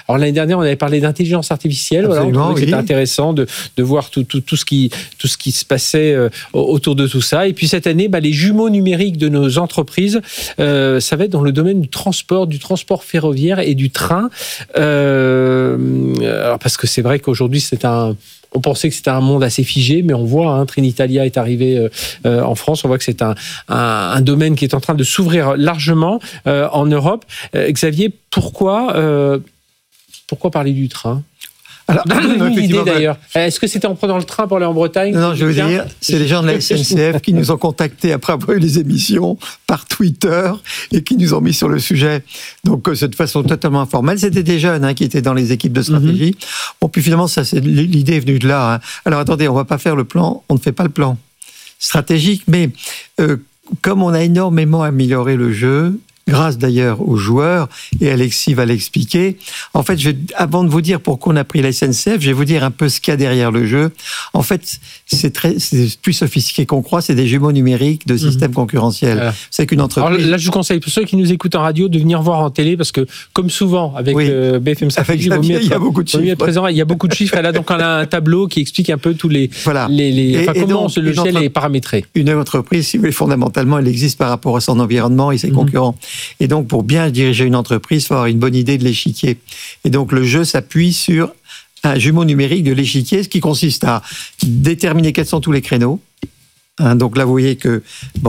Alors l'année dernière, on avait parlé d'intelligence artificielle. Voilà, on trouvait que c'était intéressant de voir tout ce qui se passait autour de tout ça. Et puis cette année, les jumeaux numériques de nos entreprises, ça va être dans le domaine du transport ferroviaire et du train. Alors parce que c'est vrai qu'aujourd'hui, on pensait que c'était un monde assez figé, mais on voit, Trenitalia est arrivé en France, on voit que c'est un domaine qui est en train de s'ouvrir largement en Europe. Xavier, pourquoi parler du train ? Alors, donne-nous une idée d'ailleurs. Est-ce que c'était en prenant le train pour aller en Bretagne ? Non, je veux dire, c'est les gens de la SNCF qui nous ont contactés après avoir eu les émissions par Twitter et qui nous ont mis sur le sujet. Donc, de façon totalement informelle. C'était des jeunes qui étaient dans les équipes de stratégie. Bon, puis finalement, l'idée est venue de là. Alors, attendez, on ne va pas faire le plan, on ne fait pas le plan stratégique, mais comme on a énormément amélioré le jeu, grâce d'ailleurs aux joueurs, et Alexis va l'expliquer. En fait, avant de vous dire pourquoi on a pris la SNCF, je vais vous dire un peu ce qu'il y a derrière le jeu. En fait, c'est plus sophistiqué qu'on croit, c'est des jumeaux numériques de systèmes concurrentiels. C'est qu'une entreprise... Alors là, je vous conseille, pour ceux qui nous écoutent en radio, de venir voir en télé, parce que, comme souvent, avec BFM Stratégie, il y a beaucoup de chiffres. Présent, il y a beaucoup de chiffres. Et là, donc, on a un tableau qui explique un peu tous les... Voilà. Comment ce logiciel est paramétré. Une entreprise, si vous voulez, fondamentalement, elle existe par rapport à son environnement et ses concurrents. Et donc, pour bien diriger une entreprise, il faut avoir une bonne idée de l'échiquier. Et donc, le jeu s'appuie sur un jumeau numérique de l'échiquier, ce qui consiste à déterminer quels sont tous les créneaux. Donc là, vous voyez que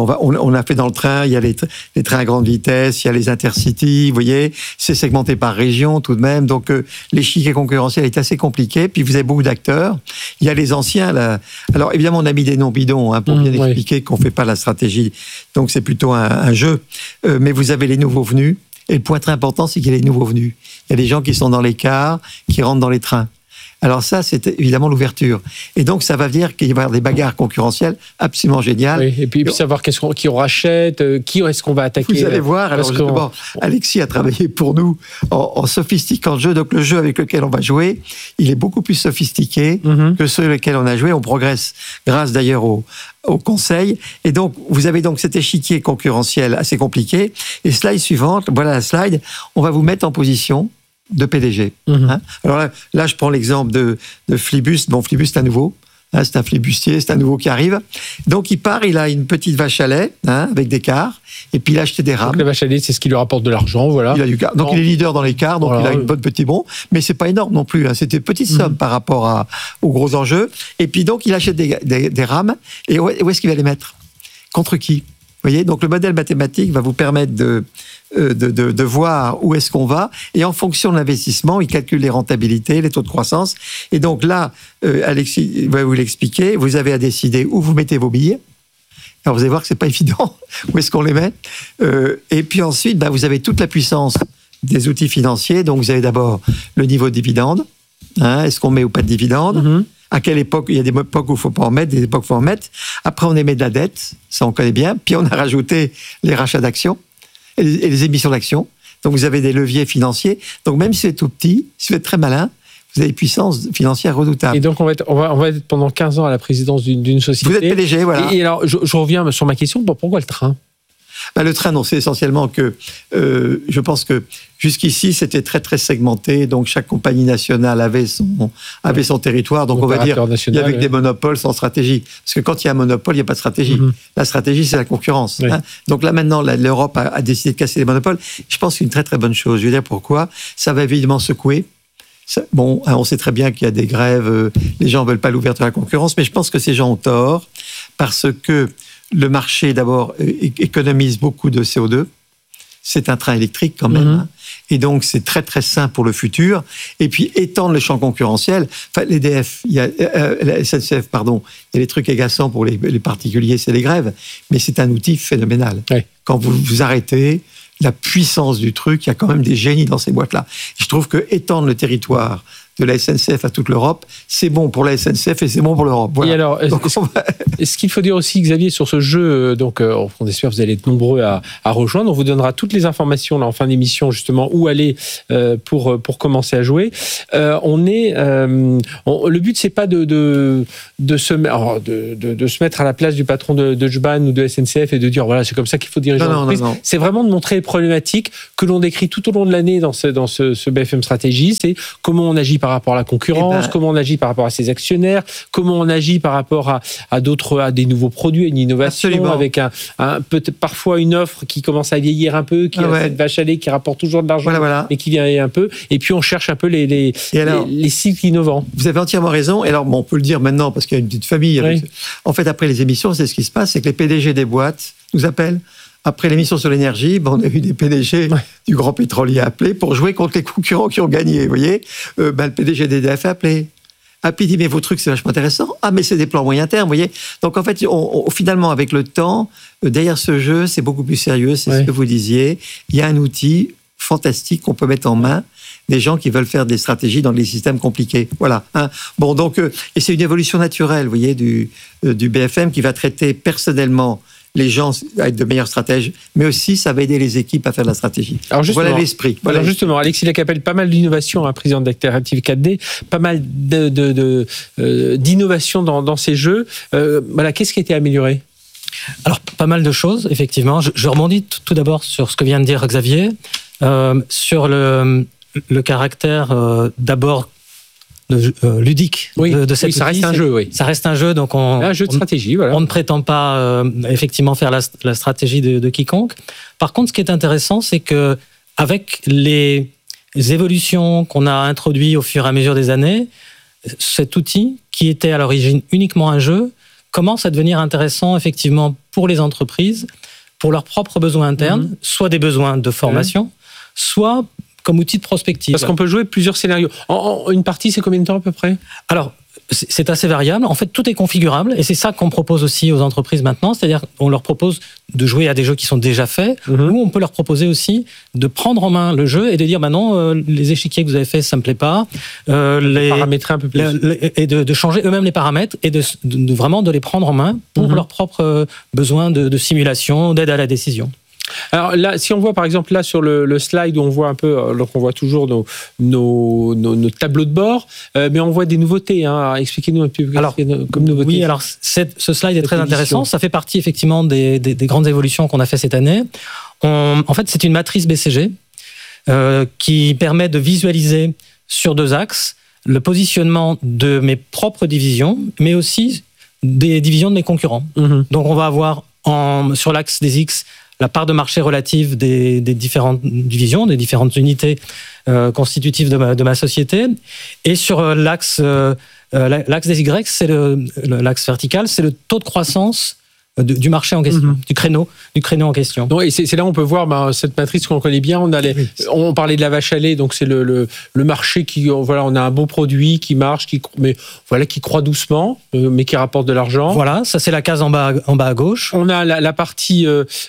on a fait dans le train, il y a les trains à grande vitesse, il y a les intercities, vous voyez, c'est segmenté par région tout de même. Donc l'échiquier concurrentiel est assez compliqué. Puis vous avez beaucoup d'acteurs. Il y a les anciens. Alors évidemment, on a mis des noms bidons pour bien expliquer qu'on fait pas la stratégie. Donc c'est plutôt un jeu. Mais vous avez les nouveaux venus. Et le point très important, c'est qu'il y a les nouveaux venus. Il y a des gens qui sont dans les cars, qui rentrent dans les trains. Alors ça, c'est évidemment l'ouverture. Et donc, ça va dire qu'il va y avoir des bagarres concurrentielles absolument géniales. Oui, et puis savoir qui on rachète, qui est-ce qu'on va attaquer. Vous allez voir, alors justement, Alexis a travaillé pour nous en sophistiquant le jeu. Donc, le jeu avec lequel on va jouer, il est beaucoup plus sophistiqué que ceux avec lesquels on a joué. On progresse grâce d'ailleurs au conseil. Et donc, vous avez donc cet échiquier concurrentiel assez compliqué. Et slide suivante, voilà la slide, on va vous mettre en position de PDG. Alors là, je prends l'exemple de Flibus. Bon, Flibus, c'est un nouveau. C'est un flibustier, c'est un nouveau qui arrive. Donc, il a une petite vache à lait avec des cars. Et puis, il a acheté des rames. Donc, la vache à lait, c'est ce qui lui rapporte de l'argent, voilà. Donc, il est leader dans les cars. Donc, il a une bonne petit bon. Mais c'est pas énorme non plus. C'était une petite somme par rapport aux gros enjeux. Et puis, donc, il achète des rames. Et où est-ce qu'il va les mettre ? Contre qui ? Vous voyez, donc le modèle mathématique va vous permettre de voir où est-ce qu'on va, et en fonction de l'investissement, il calcule les rentabilités, les taux de croissance. Et donc là, Alexis va vous l'expliquer, vous avez à décider où vous mettez vos billets. Alors vous allez voir que c'est pas évident, où est-ce qu'on les met. Et puis ensuite, vous avez toute la puissance des outils financiers. Donc vous avez d'abord le niveau de dividende. Est-ce qu'on met ou pas de dividende ? À quelle époque ? Il y a des époques où il ne faut pas en mettre, des époques où il faut en mettre. Après, on émet de la dette, ça on connaît bien. Puis on a rajouté les rachats d'actions et les émissions d'actions. Donc vous avez des leviers financiers. Donc même si vous êtes tout petit, si vous êtes très malin, vous avez une puissance financière redoutable. Et donc on va être pendant 15 ans à la présidence d'une société. Vous êtes PDG, voilà. Et alors, je reviens sur ma question, pourquoi le train ? Le train, non, c'est essentiellement que je pense que jusqu'ici, c'était très, très segmenté. Donc, chaque compagnie nationale avait son territoire. Donc, on va dire, il y avait des monopoles sans stratégie. Parce que quand il y a un monopole, il n'y a pas de stratégie. La stratégie, c'est la concurrence. Donc là, maintenant, l'Europe a décidé de casser les monopoles. Je pense que c'est une très, très bonne chose. Je vais dire pourquoi. Ça va évidemment secouer. On sait très bien qu'il y a des grèves. Les gens ne veulent pas l'ouverture à la concurrence. Mais je pense que ces gens ont tort. Parce que le marché, d'abord, économise beaucoup de CO2. C'est un train électrique quand même. Et donc, c'est très, très sain pour le futur. Et puis, étendre le champ concurrentiel. Enfin, l'EDF, la SNCF, pardon, il y a les trucs agaçants pour les particuliers, c'est les grèves. Mais c'est un outil phénoménal. Quand vous arrêtez la puissance du truc, il y a quand même des génies dans ces boîtes-là. Et je trouve que étendre le territoire de la SNCF à toute l'Europe, c'est bon pour la SNCF et c'est bon pour l'Europe. Voilà. Et alors, ce qu'il faut dire aussi, Xavier, sur ce jeu, donc on espère que vous allez être nombreux à rejoindre. On vous donnera toutes les informations là, en fin d'émission, justement, où aller pour commencer à jouer. Le but, c'est pas de se mettre à la place du patron de JBAN ou de SNCF et de dire voilà, c'est comme ça qu'il faut diriger l'entreprise. Non. C'est vraiment de montrer les problématiques que l'on décrit tout au long de l'année dans ce BFM Stratégie. C'est comment on agit par rapport à la concurrence, comment on agit par rapport à ses actionnaires, comment on agit par rapport à des nouveaux produits, à une innovation, absolument, avec peut-être parfois une offre qui commence à vieillir un peu, qui a cette vache à lait qui rapporte toujours de l'argent, mais qui vieillit un peu. Et puis on cherche un peu les cycles innovants. Vous avez entièrement raison. Et alors, on peut le dire maintenant parce qu'il y a une petite famille. En fait, après les émissions, c'est ce qui se passe, c'est que les PDG des boîtes nous appellent. Après l'émission sur l'énergie, on a eu des PDG du grand pétrolier appelés pour jouer contre les concurrents qui ont gagné. Vous voyez, le PDG d'EDF a appelé. Ah, puis il dit, mais vos trucs, c'est vachement intéressant. Ah, mais c'est des plans moyen terme, vous voyez. Donc, en fait, finalement, avec le temps, derrière ce jeu, c'est beaucoup plus sérieux, c'est ce que vous disiez. Il y a un outil fantastique qu'on peut mettre en main des gens qui veulent faire des stratégies dans des systèmes compliqués. Voilà. Bon, donc, et c'est une évolution naturelle, vous voyez, du BFM qui va traiter personnellement les gens à être de meilleurs stratèges, mais aussi ça va aider les équipes à faire de la stratégie. Alors voilà l'esprit. Alors justement, Alexis Lacapelle, pas mal d'innovations, président d'Interactive 4D, pas mal d'innovations dans ces jeux. Qu'est-ce qui a été amélioré ? Alors, pas mal de choses, effectivement. Je rebondis tout d'abord sur ce que vient de dire Xavier, sur le caractère d'abord ludique de cette ça reste un jeu, Ça reste un jeu, donc un jeu de stratégie, voilà. On ne prétend pas effectivement faire la stratégie de quiconque. Par contre, ce qui est intéressant, c'est que avec les évolutions qu'on a introduites au fur et à mesure des années, cet outil, qui était à l'origine uniquement un jeu, commence à devenir intéressant effectivement pour les entreprises, pour leurs propres besoins internes, soit des besoins de formation, soit comme outil de prospective. Parce qu'on peut jouer plusieurs scénarios. Une partie, c'est combien de temps à peu près ? Alors, c'est assez variable. En fait, tout est configurable et c'est ça qu'on propose aussi aux entreprises maintenant. C'est-à-dire qu'on leur propose de jouer à des jeux qui sont déjà faits ou on peut leur proposer aussi de prendre en main le jeu et de dire non, les échiquiers que vous avez faits, ça me plaît pas. Paramétrer un peu plus. Et de changer eux-mêmes les paramètres et de vraiment de les prendre en main pour leurs propres besoins de simulation, d'aide à la décision. Alors là, si on voit par exemple là sur le slide où on voit un peu, donc on voit toujours nos tableaux de bord, mais on voit des nouveautés. Expliquez-nous un peu comme nouveauté. Oui, alors ce slide est très intéressant. Ça fait partie effectivement des grandes évolutions qu'on a fait cette année. En fait, c'est une matrice BCG qui permet de visualiser sur 2 axes le positionnement de mes propres divisions, mais aussi des divisions de mes concurrents. Donc on va avoir sur l'axe des X la part de marché relative des différentes divisions, des différentes unités constitutives de ma société. Et sur l'axe des Y, c'est l'axe vertical, c'est le taux de croissance du marché en question, du créneau en question. Non, et c'est là où on peut voir cette matrice qu'on connaît bien. On parlait de la vache à lait, donc c'est le marché qui, voilà, on a un beau produit qui marche, qui croît doucement, mais qui rapporte de l'argent. Voilà, ça c'est la case en bas à gauche. On a la partie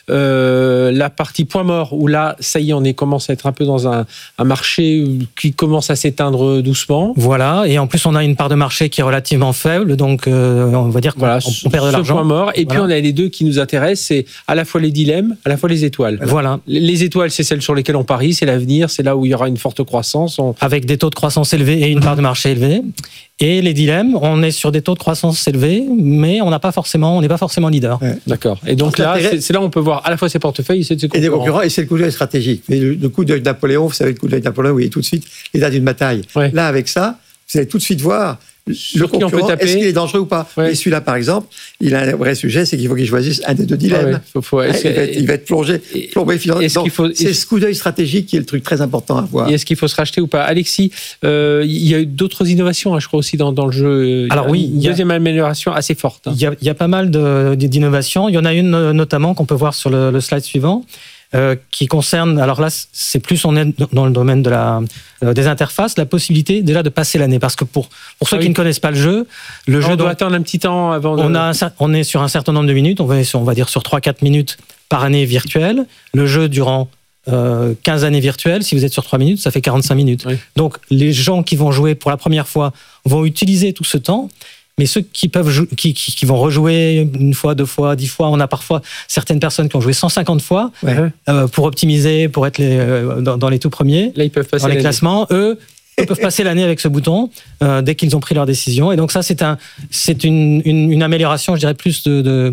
point mort où là, ça y est, on commence à être un peu dans un marché qui commence à s'éteindre doucement. Voilà, et en plus on a une part de marché qui est relativement faible, donc on va dire qu'on perd de l'argent. Point mort, et puis on a les deux qui nous intéressent, c'est à la fois les dilemmes, à la fois les étoiles. Voilà. Les étoiles, c'est celles sur lesquelles on parie, c'est l'avenir, c'est là où il y aura une forte croissance. Avec des taux de croissance élevés et une part de marché élevée. Et les dilemmes, on est sur des taux de croissance élevés, mais on n'est pas forcément leader. Ouais. D'accord. Et donc là, c'est là où on peut voir à la fois ses portefeuilles et ses concurrents. Et des concurrents, et c'est le coup d'œil stratégique. Mais le coup d'œil de Napoléon, vous savez, le coup d'œil de Napoléon, vous voyez tout de suite l'état d'une bataille. Ouais. Là, avec ça, vous allez tout de suite voir le concurrent, est-ce qu'il est dangereux ou pas. Et celui-là, par exemple, il a un vrai sujet, c'est qu'il faut qu'il choisisse un des 2 dilemmes. Il va être plombé finalement. C'est ce coup d'œil stratégique qui est le truc très important à voir. Et est-ce qu'il faut se racheter ou pas ? Alexis, il y a eu d'autres innovations, je crois, aussi dans le jeu. Alors oui, une deuxième amélioration assez forte. Il y a pas mal d'innovations. Il y en a une notamment qu'on peut voir sur le slide suivant. Qui concerne, alors là, c'est plus on est dans le domaine des interfaces, la possibilité déjà de passer l'année, parce que pour ceux qui ne connaissent pas le jeu doit attendre un petit temps avant. On est sur un certain nombre de minutes, on va dire sur 3-4 minutes par année virtuelle. Le jeu durant 15 années virtuelles, si vous êtes sur 3 minutes, ça fait 45 minutes. Oui. Donc, les gens qui vont jouer pour la première fois vont utiliser tout ce temps. Mais ceux qui vont rejouer une fois, 2 fois, 10 fois, on a parfois certaines personnes qui ont joué 150 fois pour optimiser, pour être dans les tout premiers. Là, ils peuvent passer dans les classements. Eux peuvent passer l'année avec ce bouton dès qu'ils ont pris leur décision. Et donc ça, c'est une amélioration, je dirais, plus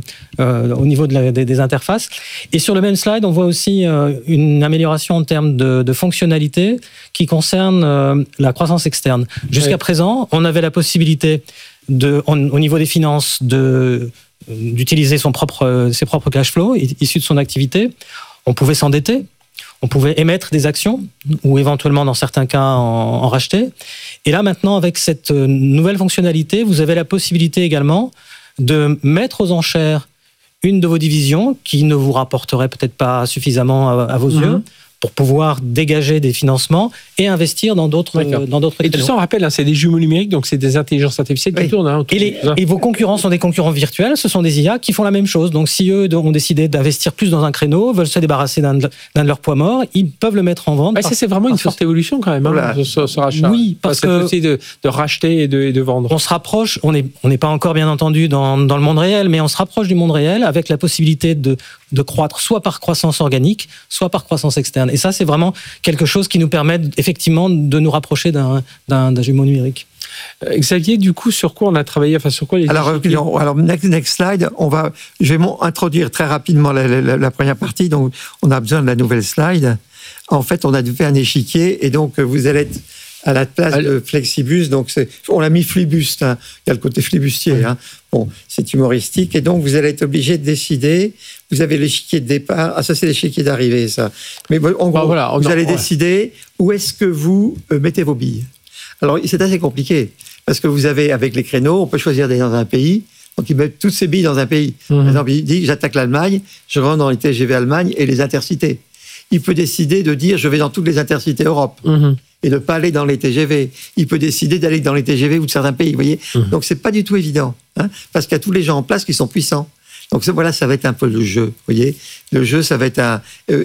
au niveau des interfaces. Et sur le même slide, on voit aussi une amélioration en termes de fonctionnalité qui concerne la croissance externe. Jusqu'à présent, on avait la possibilité au niveau des finances d'utiliser ses propres cash flows issus de son activité. On pouvait s'endetter. On pouvait émettre des actions ou éventuellement, dans certains cas, en racheter. Et là, maintenant, avec cette nouvelle fonctionnalité, vous avez la possibilité également de mettre aux enchères une de vos divisions qui ne vous rapporterait peut-être pas suffisamment à vos yeux pour pouvoir dégager des financements et investir dans d'autres Et tout ça, on rappelle, c'est des jumeaux numériques, donc c'est des intelligences artificielles qui tournent. Et vos concurrents sont des concurrents virtuels, ce sont des IA qui font la même chose. Donc si eux ont décidé d'investir plus dans un créneau, veulent se débarrasser d'un de leurs poids morts, ils peuvent le mettre en vente. Ça, c'est vraiment une forte évolution quand même, ce rachat. Oui, parce que c'est de racheter et de vendre. On se rapproche, on n'est pas encore bien entendu dans le monde réel, mais on se rapproche du monde réel avec la possibilité de croître soit par croissance organique, soit par croissance externe. Et ça, c'est vraiment quelque chose qui nous permet effectivement de nous rapprocher d'un jumeau numérique. Xavier, du coup, sur quoi on a travaillé, sur quoi les Alors next slide, je vais introduire très rapidement la première partie. Donc, on a besoin de la nouvelle slide. En fait, on a fait un échiquier et donc vous allez être à la place de Flexibus. Donc, on l'a mis Flibuste. Il y a le côté flibustier. Bon, c'est humoristique et donc vous allez être obligé de décider. Vous avez l'échiquier de départ. Ah, ça, c'est l'échiquier d'arrivée, ça. Mais en gros, vous allez décider où est-ce que vous mettez vos billes. Alors, c'est assez compliqué, parce que vous avez, avec les créneaux, on peut choisir d'aller dans un pays, donc ils mettent toutes ces billes dans un pays. Par exemple, il dit, j'attaque l'Allemagne, je rentre dans les TGV Allemagne et les intercités. Il peut décider de dire, je vais dans toutes les intercités Europe, et de ne pas aller dans les TGV. Il peut décider d'aller dans les TGV ou de certains pays, vous voyez. Donc, c'est pas du tout évident, parce qu'il y a tous les gens en place qui sont puissants. Donc voilà, ça va être un peu le jeu, vous voyez. Le jeu, ça va être un.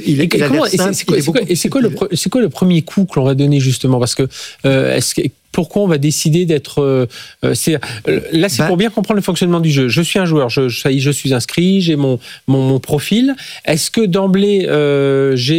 C'est quoi le premier coup que l'on va donner justement, parce que pourquoi on va décider d'être là, c'est pour bien comprendre le fonctionnement du jeu. Je suis un joueur, je suis inscrit, j'ai mon profil. Est-ce que d'emblée j'ai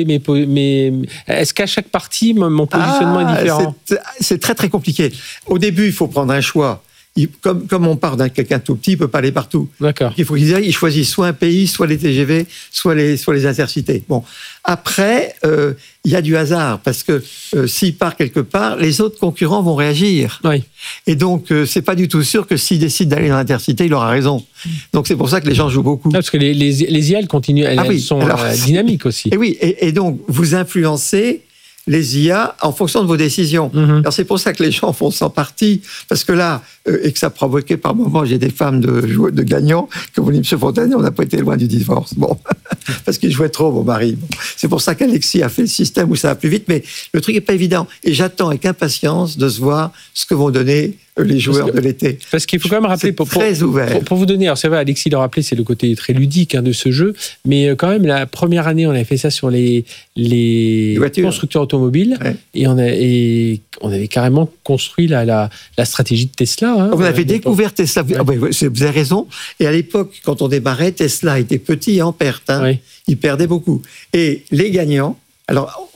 est-ce qu'à chaque partie mon positionnement est différent? C'est très très compliqué. Au début, il faut prendre un choix. Comme on part d'un quelqu'un tout petit, il peut pas aller partout. D'accord. Il faut qu'il choisisse soit un pays, soit les TGV, soit les intercités. Bon, après, il y a du hasard parce que s'il part quelque part, les autres concurrents vont réagir. Oui. Et donc, c'est pas du tout sûr que s'il décide d'aller dans l'intercité, il aura raison. Donc, c'est pour ça que les gens jouent beaucoup. Parce que les IA, elles continuent, elles sont dynamiques aussi. Et oui, et donc vous influencez les IA en fonction de vos décisions. Alors c'est pour ça que les gens font sans partie, parce que là, et que ça provoquait par moments, j'ai des femmes de gagnants, comme dit M. Fontanier, on n'a pas été loin du divorce. Bon, parce qu'il jouait trop, mon mari. Bon. C'est pour ça qu'Alexis a fait le système où ça va plus vite, mais le truc n'est pas évident. Et j'attends avec impatience de se voir ce que vont donner les joueurs de l'été. Parce qu'il faut quand même rappeler, très ouvert. Pour vous donner, alors c'est vrai, Alexis l'a rappelé, c'est le côté très ludique de ce jeu, mais quand même, la première année, on avait fait ça sur les constructeurs automobiles, et on avait carrément construit la stratégie de Tesla. On avait découvert Tesla, vous avez raison, et à l'époque, quand on démarrait, Tesla était petit et en perte. Il perdait beaucoup. Et les gagnants, alors,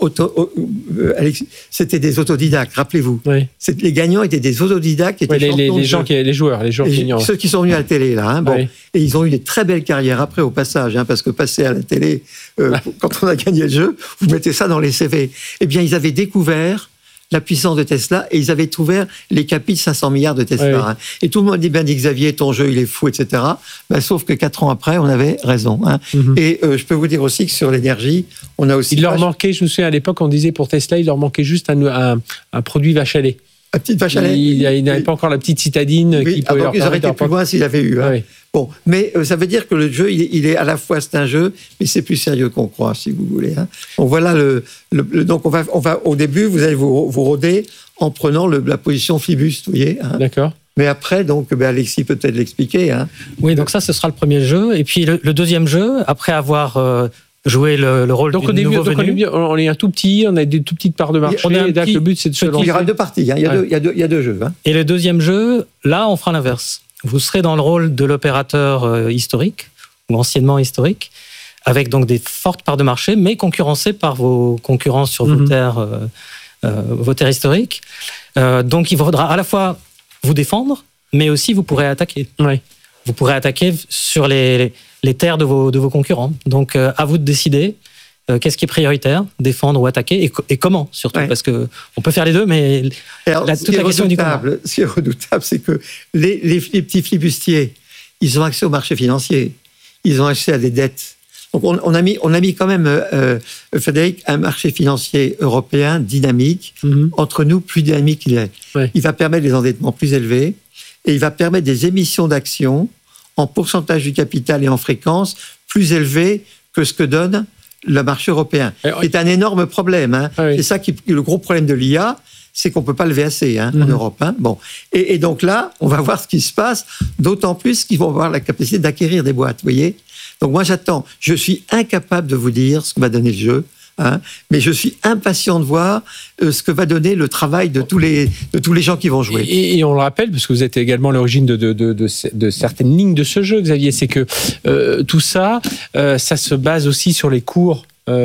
c'était des autodidactes, rappelez-vous. Les gagnants étaient des autodidactes. Les joueurs gagnants. Ceux qui sont venus à la télé, là. Et ils ont eu des très belles carrières après, au passage, parce que passer à la télé, quand on a gagné le jeu, vous mettez ça dans les CV. Eh bien, ils avaient découvert la puissance de Tesla, et ils avaient trouvé les capis de 500 milliards de Tesla. Et tout le monde dit, Xavier, ton jeu, il est fou, etc. Sauf que 4 ans après, on avait raison. Et je peux vous dire aussi que sur l'énergie, on a aussi... Il leur manquait, je me souviens, à l'époque, on disait pour Tesla, il leur manquait juste un produit vache à lait. La petite vache à lait. Il n'avait pas encore la petite citadine qui pouvait leur ils auraient été plus loin s'il avait eu. Bon, mais ça veut dire que le jeu, il est à la fois, c'est un jeu, mais c'est plus sérieux qu'on croit, si vous voulez. Donc voilà donc on va au début, vous allez vous rôder en prenant la position Flibuste, vous voyez. D'accord. Mais après, donc, Alexis peut peut-être l'expliquer. Oui, donc ça, ce sera le premier jeu. Et puis le deuxième jeu, après avoir jouer le rôle du nouveau venu. On est un tout petit, on a des tout petites parts de marché. Le but, c'est de se lancer. Il y aura 2 parties, hein. Il y a deux jeux. Hein. Et le deuxième jeu, là, on fera l'inverse. Vous serez dans le rôle de l'opérateur historique, ou anciennement historique, avec donc des fortes parts de marché, mais concurrencé par vos concurrents sur vos terres historiques. Donc, il faudra à la fois vous défendre, mais aussi vous pourrez attaquer. Oui. Vous pourrez attaquer sur les terres de vos concurrents. Donc, à vous de décider qu'est-ce qui est prioritaire, défendre ou attaquer, et comment surtout, parce qu'on peut faire les deux, mais toute la question est du comment. Ce qui est redoutable, c'est que les petits flibustiers, ils ont accès au marché financier, ils ont accès à des dettes. Donc, on a mis quand même, Frédéric, un marché financier européen dynamique, entre nous, plus dynamique qu'il est. Ouais. Il va permettre des endettements plus élevés, et il va permettre des émissions d'actions en pourcentage du capital et en fréquence plus élevées que ce que donne le marché européen. C'est un énorme problème. Hein. Oui. C'est ça le gros problème de l'IA, c'est qu'on ne peut pas lever assez en Europe. Hein. Bon. Et donc là, on va voir ce qui se passe, d'autant plus qu'ils vont avoir la capacité d'acquérir des boîtes, vous voyez. Donc moi, j'attends. Je suis incapable de vous dire ce que va donner le jeu. Hein, mais je suis impatient de voir ce que va donner le travail de tous les gens qui vont jouer. Et on le rappelle, parce que vous êtes également à l'origine de certaines lignes de ce jeu, Xavier, c'est que tout ça, ça se base aussi sur les cours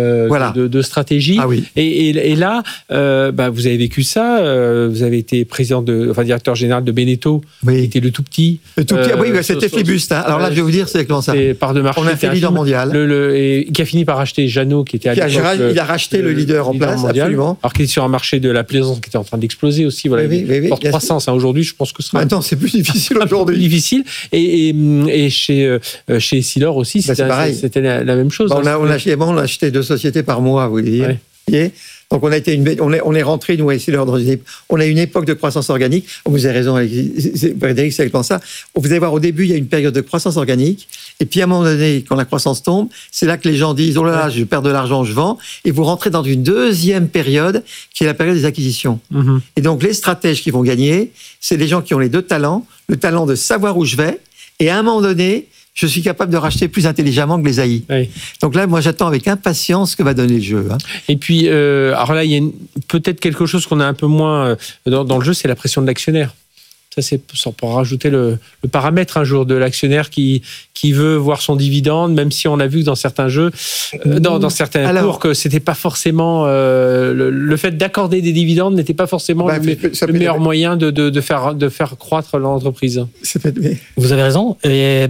de stratégie. Ah oui. Et là, vous avez vécu ça. Vous avez été directeur général de Beneteau, qui était le tout petit. Le tout petit, c'était Flibuste. Hein. Alors là, je vais vous dire, c'est comment ça. Par de marché. On a fait leader mondial. Et qui a fini par racheter Jeannot, qui était à l'époque. Il a racheté le leader en place, mondial, absolument. Alors qu'il est sur un marché de la plaisance qui était en train d'exploser aussi. Voilà, forte croissance. Hein. Aujourd'hui, je pense que ce sera. Maintenant, c'est plus difficile aujourd'hui. Plus difficile. Et chez Essilor aussi, c'était la même chose. On a acheté 2 sociétés par mois, vous voyez. Ouais. Donc on est rentré, nous, à Essilor, on a une époque de croissance organique. Vous avez raison, Frédéric, c'est exactement ça. Vous allez voir, au début, il y a une période de croissance organique. Et puis, à un moment donné, quand la croissance tombe, c'est là que les gens disent, oh là là, je perds de l'argent, je vends. Et vous rentrez dans une deuxième période, qui est la période des acquisitions. Et donc, les stratèges qui vont gagner, c'est les gens qui ont les 2 talents, le talent de savoir où je vais, et à un moment donné, je suis capable de racheter plus intelligemment que les AI. Oui. Donc là, moi, j'attends avec impatience ce que va donner le jeu. Hein. Et puis, alors là, il y a peut-être quelque chose qu'on a un peu moins dans le jeu, c'est la pression de l'actionnaire. Ça pourra rajouter le paramètre un jour de l'actionnaire qui veut voir son dividende, même si on a vu que dans certains jeux, dans certains cours, que c'était pas forcément le fait d'accorder des dividendes n'était pas forcément le meilleur moyen de faire croître l'entreprise. Vous avez raison. Et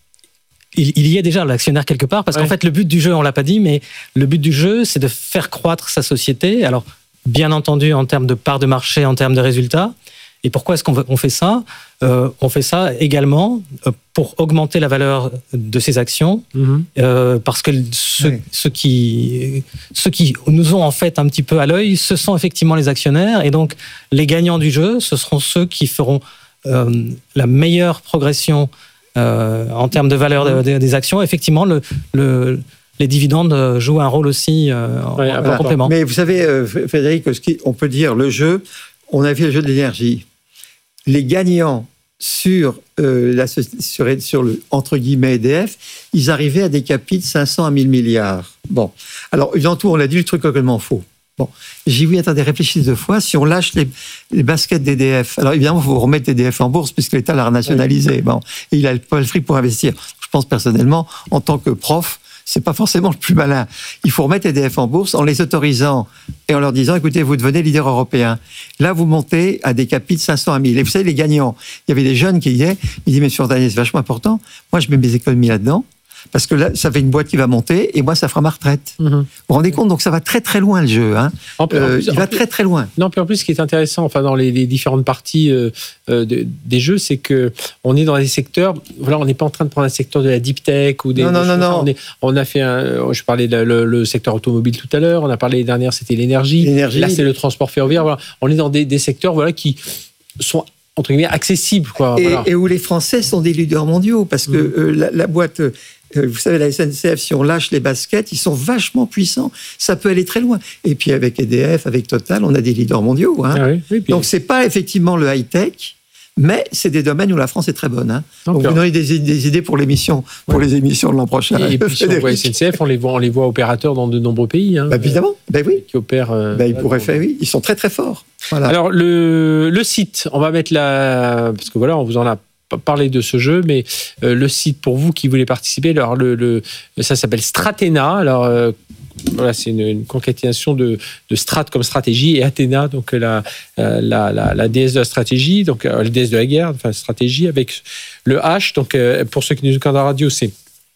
il y a déjà l'actionnaire quelque part, parce qu'en fait, le but du jeu, on l'a pas dit, mais le but du jeu, c'est de faire croître sa société. Alors, bien entendu, en termes de part de marché, en termes de résultats. Et pourquoi est-ce qu'on fait ça ? On fait ça également pour augmenter la valeur de ses actions, parce que ceux qui nous ont en fait un petit peu à l'œil, ce sont effectivement les actionnaires, et donc les gagnants du jeu, ce seront ceux qui feront la meilleure progression en termes de valeur des actions. Effectivement, les dividendes jouent un rôle aussi en complément. Mais vous savez, Frédéric, on peut dire le jeu, on a vu le jeu de l'énergie. Les gagnants sur le, entre guillemets, EDF, ils arrivaient à des capitaux de 500 à 1000 milliards. Bon. Alors, en tout, on a dit le truc complètement faux. Bon. J'ai dit, oui, attendez, réfléchissez 2 fois. Si on lâche les baskets d'EDF, alors évidemment, il faut remettre EDF en bourse puisque l'État l'a renationalisé. Oui. Bon. Et il a pas le fric pour investir. Je pense personnellement, en tant que prof, c'est pas forcément le plus malin. Il faut remettre EDF en bourse en les autorisant et en leur disant, écoutez, vous devenez leader européen. Là, vous montez à des capitaux de 500 à 1000. Et vous savez, les gagnants, il y avait des jeunes qui disaient, ils disent, monsieur Fontanier, c'est vachement important. Moi, je mets mes économies là-dedans. Parce que là, ça fait une boîte qui va monter, et moi, ça fera ma retraite. Vous vous rendez compte ? Donc, ça va très, très loin, le jeu. Hein. Il va très, très loin. Non, puis en plus, ce qui est intéressant, dans les différentes parties des jeux, c'est qu'on est dans des secteurs... Voilà, on n'est pas en train de prendre un secteur de la deep tech ou des... Non. On a fait je parlais le secteur automobile tout à l'heure, on a parlé dernière, c'était l'énergie. Là, c'est le transport ferroviaire. Voilà. On est dans des secteurs qui sont... entre guillemets, accessibles. Et où les Français sont des leaders mondiaux, parce que la boîte... Vous savez, la SNCF, si on lâche les baskets, ils sont vachement puissants. Ça peut aller très loin. Et puis avec EDF, avec Total, on a des leaders mondiaux. Hein. Oui, donc, c'est pas effectivement le high-tech, Mais c'est des domaines où la France est très bonne. Hein. Donc vous donnez des idées pour l'émission, pour les émissions de l'an prochain. Et puis si on voit SNCF, on les voit opérateurs dans de nombreux pays. Hein, évidemment, oui. Qui opèrent. Ils pourraient faire, oui. Ils sont très très forts. Voilà. Alors le site, on va mettre parce que voilà, on vous en a parlé de ce jeu, mais le site pour vous qui voulez participer, alors ça s'appelle Stratena. Alors voilà, c'est une concaténation de strat comme stratégie et Athéna, donc la déesse de la stratégie, donc la déesse de la guerre, enfin stratégie avec le H. Donc pour ceux qui nous écoutent à la radio, c'est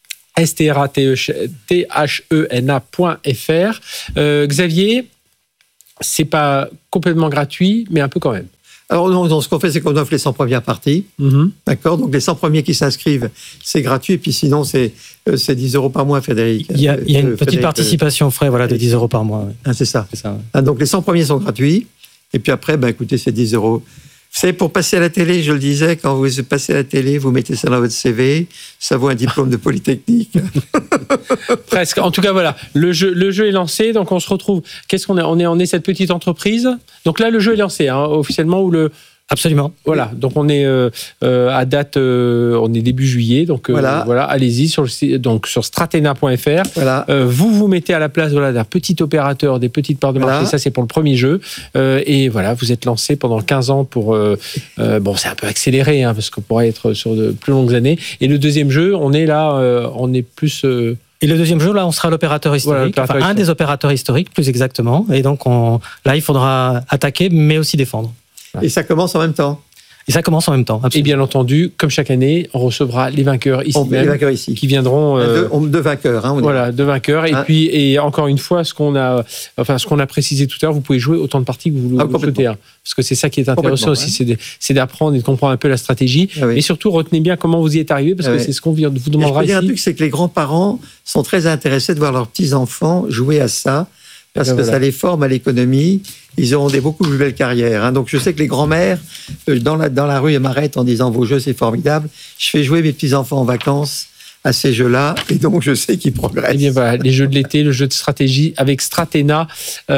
strathena.fr. Xavier, c'est pas complètement gratuit, mais un peu quand même. Alors, non, ce qu'on fait, c'est qu'on offre les 100 premières parties. Mm-hmm. D'accord ? Donc, les 100 premiers qui s'inscrivent, c'est gratuit. Et puis, sinon, c'est 10 € par mois, Frédéric. Il y a une petite participation aux frais, de 10 € par mois. Ouais. C'est ça. Ouais. Donc, les 100 premiers sont gratuits. Et puis après, écoutez, c'est 10 €. Vous savez, pour passer à la télé, je le disais, quand vous passez à la télé, vous mettez ça dans votre CV, ça vaut un diplôme de Polytechnique. Presque. En tout cas, voilà, le jeu est lancé, donc on se retrouve. Qu'est-ce qu'on est ? On est cette petite entreprise. Donc là, le jeu est lancé, officiellement, ou le... Absolument. Voilà, donc on est à date, on est début juillet, donc voilà, allez-y sur stratena.fr. Voilà. Vous mettez à la place d'un petit opérateur, des petites parts de marché, ça c'est pour le premier jeu, et voilà, vous êtes lancé pendant 15 ans pour, c'est un peu accéléré, parce qu'on pourrait être sur de plus longues années. Et le deuxième jeu, on est là, on est plus... Et le deuxième jeu, là, on sera l'opérateur historique, un des opérateurs historiques, plus exactement. Et donc, là, il faudra attaquer, mais aussi défendre. Et ça commence en même temps. Absolument. Et bien entendu, comme chaque année, on recevra les vainqueurs ici qui viendront. Deux vainqueurs. Deux vainqueurs. Et puis, et encore une fois, ce qu'on a précisé tout à l'heure, vous pouvez jouer autant de parties que vous souhaitez. Parce que c'est ça qui est intéressant aussi, c'est d'apprendre et de comprendre un peu la stratégie. Et surtout, retenez bien comment vous y êtes arrivé, parce que c'est ce qu'on vous demandera ici. Je peux dire un truc, c'est que les grands-parents sont très intéressés de voir leurs petits-enfants jouer à ça. Parce que ça les forme à l'économie, ils auront des beaucoup plus belles carrières. Donc je sais que les grands-mères, dans la rue, m'arrêtent en disant « Vos jeux, c'est formidable ». Je fais jouer mes petits-enfants en vacances à ces jeux-là, et donc je sais qu'ils progressent. Eh bien voilà, les jeux de l'été, le jeu de stratégie avec stratena.fr.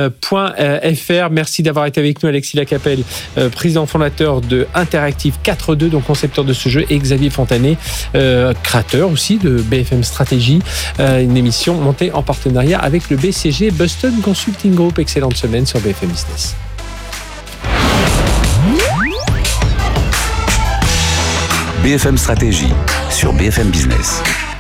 Merci d'avoir été avec nous, Alexis Lacapelle, président fondateur de Interactive 4.2, donc concepteur de ce jeu, et Xavier Fontanet, créateur aussi de BFM Stratégie, une émission montée en partenariat avec le BCG Boston Consulting Group. Excellente semaine sur BFM Business. BFM Stratégie sur BFM Business.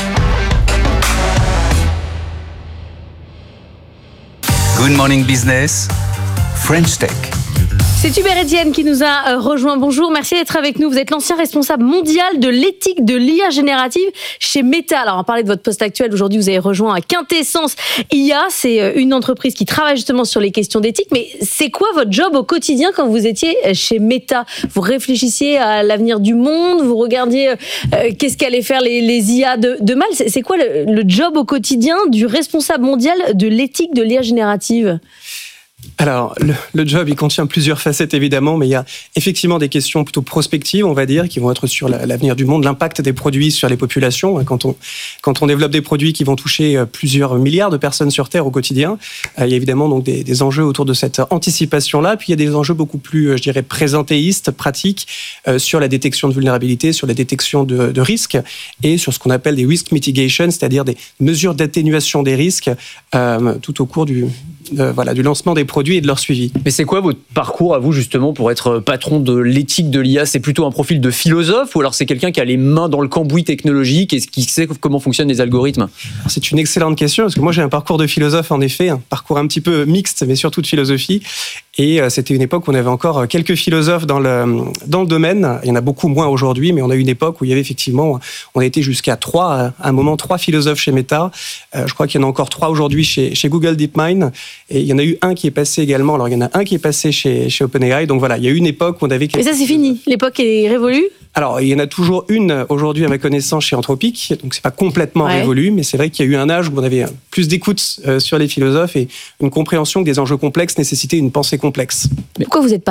Good Morning Business, French Tech. C'est Hubert Etienne qui nous a rejoint. Bonjour, merci d'être avec nous. Vous êtes l'ancien responsable mondial de l'éthique de l'IA générative chez Meta. Alors, on parlait de votre poste actuel. Aujourd'hui, vous avez rejoint Quintessence IA. C'est une entreprise qui travaille justement sur les questions d'éthique. Mais c'est quoi votre job au quotidien quand vous étiez chez Meta ? Vous réfléchissiez à l'avenir du monde ? Vous regardiez qu'est-ce qu'allaient faire les IA de mal ? C'est quoi le job au quotidien du responsable mondial de l'éthique de l'IA générative ? Alors, le job, il contient plusieurs facettes, évidemment, mais il y a effectivement des questions plutôt prospectives, on va dire, qui vont être sur l'avenir du monde, l'impact des produits sur les populations. Quand on développe des produits qui vont toucher plusieurs milliards de personnes sur Terre au quotidien, il y a évidemment donc des enjeux autour de cette anticipation-là. Puis il y a des enjeux beaucoup plus, je dirais, présentéistes, pratiques, sur la détection de vulnérabilité, sur la détection de risques et sur ce qu'on appelle des risk mitigation, c'est-à-dire des mesures d'atténuation des risques tout au cours du lancement des produits et de leur suivi. Mais c'est quoi votre parcours à vous justement pour être patron de l'éthique de l'IA ? C'est plutôt un profil de philosophe ou alors c'est quelqu'un qui a les mains dans le cambouis technologique et qui sait comment fonctionnent les algorithmes ? C'est une excellente question parce que moi j'ai un parcours de philosophe en effet, un parcours un petit peu mixte mais surtout de philosophie. Et c'était une époque où on avait encore quelques philosophes dans le domaine. Il y en a beaucoup moins aujourd'hui, mais on a eu une époque où il y avait effectivement, on a été jusqu'à 3 philosophes chez Meta. Je crois qu'il y en a encore 3 aujourd'hui chez Google DeepMind. Et il y en a eu un qui est passé également. Alors il y en a un qui est passé chez OpenAI. Donc voilà, il y a eu une époque où on avait... Mais ça c'est fini, l'époque est révolue ? Alors, il y en a toujours une aujourd'hui à ma connaissance chez Anthropic, donc c'est pas complètement révolu, mais c'est vrai qu'il y a eu un âge où on avait plus d'écoute sur les philosophes et une compréhension que des enjeux complexes nécessitaient une pensée complexe. Mais pourquoi vous êtes parti ?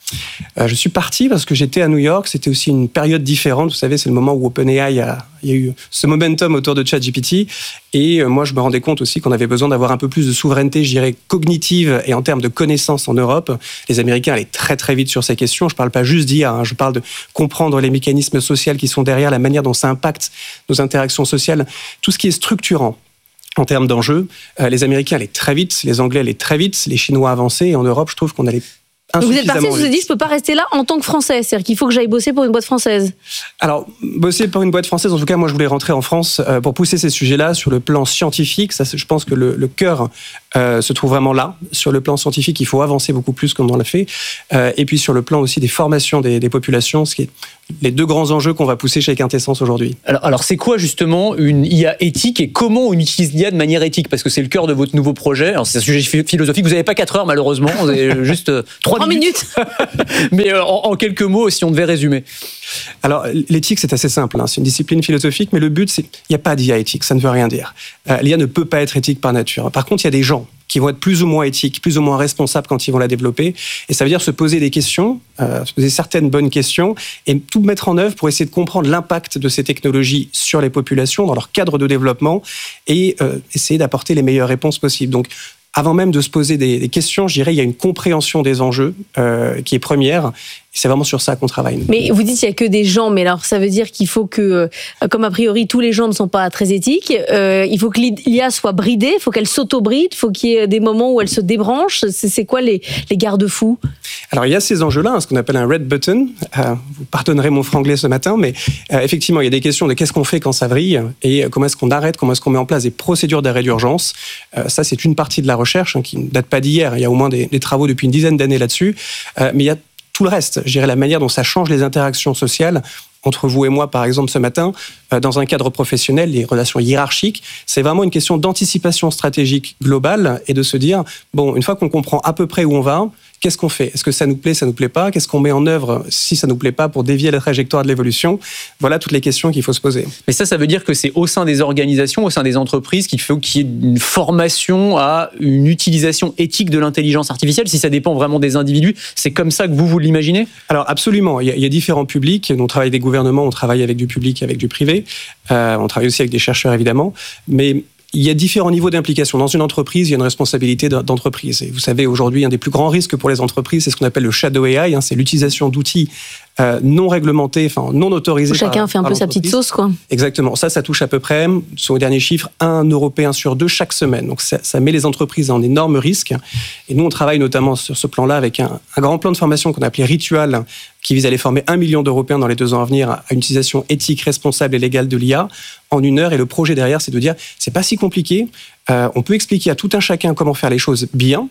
Je suis parti parce que j'étais à New York. C'était aussi une période différente. Vous savez, c'est le moment où OpenAI il y a eu ce momentum autour de ChatGPT. Et moi, je me rendais compte aussi qu'on avait besoin d'avoir un peu plus de souveraineté, je dirais, cognitive et en termes de connaissances en Europe. Les Américains allaient très très vite sur ces questions. Je ne parle pas juste d'IA, je parle de comprendre les mécanismes sociaux qui sont derrière, la manière dont ça impacte nos interactions sociales, tout ce qui est structurant. En termes d'enjeux, les Américains allaient très vite, les Anglais allaient très vite, les Chinois avançaient. Et en Europe, je trouve qu'on allait vous êtes parti, vous vous êtes dit, je ne peux pas rester là en tant que Français. C'est-à-dire qu'il faut que j'aille bosser pour une boîte française. Alors, bosser pour une boîte française, en tout cas, moi, je voulais rentrer en France pour pousser ces sujets-là sur le plan scientifique. Ça, je pense que le cœur se trouve vraiment là. Sur le plan scientifique, il faut avancer beaucoup plus comme on l'a fait. Et puis, sur le plan aussi des formations des populations, ce qui est les deux grands enjeux qu'on va pousser chez Quintessence aujourd'hui. Alors, c'est quoi justement une IA éthique et comment on utilise l'IA de manière éthique? Parce que c'est le cœur de votre nouveau projet. Alors, c'est un sujet philosophique. Vous n'avez pas 4 heures, malheureusement. Vous avez juste 3 minutes. Mais en quelques mots, si on devait résumer. Alors, l'éthique, c'est assez simple. C'est une discipline philosophique, mais le but, c'est il n'y a pas d'IA éthique. Ça ne veut rien dire. L'IA ne peut pas être éthique par nature. Par contre, il y a des gens qui vont être plus ou moins éthiques, plus ou moins responsables quand ils vont la développer. Et ça veut dire se poser des questions, se poser certaines bonnes questions et tout mettre en œuvre pour essayer de comprendre l'impact de ces technologies sur les populations, dans leur cadre de développement et essayer d'apporter les meilleures réponses possibles. Donc, avant même de se poser des questions, je dirais il y a une compréhension des enjeux qui est première. C'est vraiment sur ça qu'on travaille. Mais vous dites qu'il n'y a que des gens, mais alors ça veut dire qu'il faut que, comme a priori tous les gens ne sont pas très éthiques, il faut que l'IA soit bridée, il faut qu'elle s'auto-bride, il faut qu'il y ait des moments où elle se débranche. C'est quoi les garde-fous? Alors il y a ces enjeux-là, ce qu'on appelle un red button. Vous pardonnerez mon franglais ce matin, mais effectivement il y a des questions de qu'est-ce qu'on fait quand ça vrille et comment est-ce qu'on arrête, comment est-ce qu'on met en place des procédures d'arrêt d'urgence. Ça c'est une partie de la recherche qui ne date pas d'hier, il y a au moins des travaux depuis une dizaine d'années là-dessus, mais il y a tout le reste, je dirais la manière dont ça change les interactions sociales entre vous et moi, par exemple, ce matin, dans un cadre professionnel, les relations hiérarchiques, c'est vraiment une question d'anticipation stratégique globale et de se dire, bon, une fois qu'on comprend à peu près où on va, qu'est-ce qu'on fait? Est-ce que ça nous plaît pas? Qu'est-ce qu'on met en œuvre si ça nous plaît pas pour dévier la trajectoire de l'évolution? Voilà toutes les questions qu'il faut se poser. Mais ça veut dire que c'est au sein des organisations, au sein des entreprises qu'il faut qu'il y ait une formation à une utilisation éthique de l'intelligence artificielle. Si ça dépend vraiment des individus, c'est comme ça que vous l'imaginez? Alors absolument. Il y a différents publics. On travaille avec des gouvernements, on travaille avec du public, avec du privé. On travaille aussi avec des chercheurs évidemment. Mais il y a différents niveaux d'implication. Dans une entreprise, il y a une responsabilité d'entreprise. Et vous savez, aujourd'hui, un des plus grands risques pour les entreprises, c'est ce qu'on appelle le shadow AI, c'est l'utilisation d'outils non réglementés, enfin non autorisés. Chacun fait un peu sa petite sauce, quoi. Exactement. Ça touche à peu près, sur les derniers chiffres, 1 Européen sur 2 chaque semaine. Donc ça met les entreprises en énorme risque. Et nous, on travaille notamment sur ce plan-là avec un grand plan de formation qu'on a appelé Ritual, qui vise à aller former 1 million d'Européens dans les 2 ans à venir à une utilisation éthique, responsable et légale de l'IA en 1 heure. Et le projet derrière, c'est de dire, c'est pas si compliqué. On peut expliquer à tout un chacun comment faire les choses bien.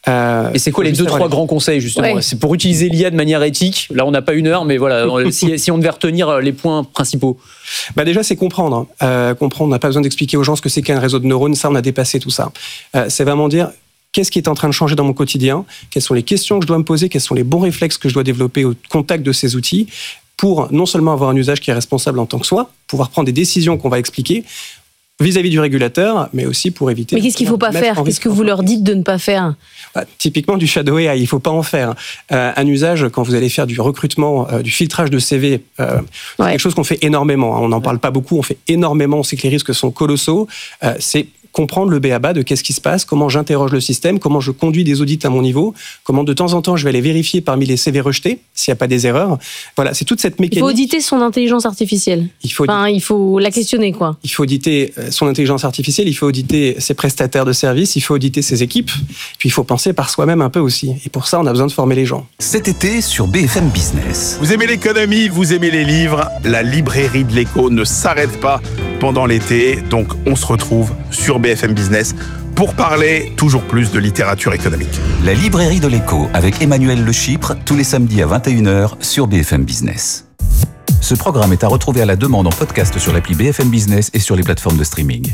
Et c'est quoi les 2-3 grands conseils, justement? Ouais. C'est pour utiliser l'IA de manière éthique. Là, on n'a pas 1 heure, mais voilà, si on devait retenir les points principaux. Déjà, c'est comprendre. Comprendre, on n'a pas besoin d'expliquer aux gens ce que c'est qu'un réseau de neurones. Ça, on a dépassé tout ça. C'est vraiment dire, qu'est-ce qui est en train de changer dans mon quotidien? Quelles sont les questions que je dois me poser? Quels sont les bons réflexes que je dois développer au contact de ces outils pour non seulement avoir un usage qui est responsable en tant que soi, pouvoir prendre des décisions qu'on va expliquer, vis-à-vis du régulateur, mais aussi pour éviter... Mais qu'est-ce qu'il ne faut pas faire? Qu'est-ce que vous leur dites de ne pas faire? Typiquement du shadow AI, il ne faut pas en faire. Un usage, quand vous allez faire du recrutement, du filtrage de CV, c'est quelque chose qu'on fait énormément. On n'en parle pas beaucoup, on fait énormément, on sait que les risques sont colossaux. C'est comprendre le b.a.-ba de qu'est-ce qui se passe, comment j'interroge le système, comment je conduis des audits à mon niveau, comment de temps en temps je vais aller vérifier parmi les CV rejetés s'il n'y a pas des erreurs. Voilà, c'est toute cette mécanique. Il faut auditer son intelligence artificielle. Il faut la questionner, quoi. Il faut auditer son intelligence artificielle, il faut auditer ses prestataires de services, il faut auditer ses équipes, puis il faut penser par soi-même un peu aussi. Et pour ça, on a besoin de former les gens. Cet été sur BFM Business. Vous aimez l'économie, vous aimez les livres, la librairie de l'écho ne s'arrête pas pendant l'été, donc on se retrouve sur BFM Business pour parler toujours plus de littérature économique. La librairie de l'écho avec Emmanuel Le Chypre, tous les samedis à 21h sur BFM Business. Ce programme est à retrouver à la demande en podcast sur l'appli BFM Business et sur les plateformes de streaming.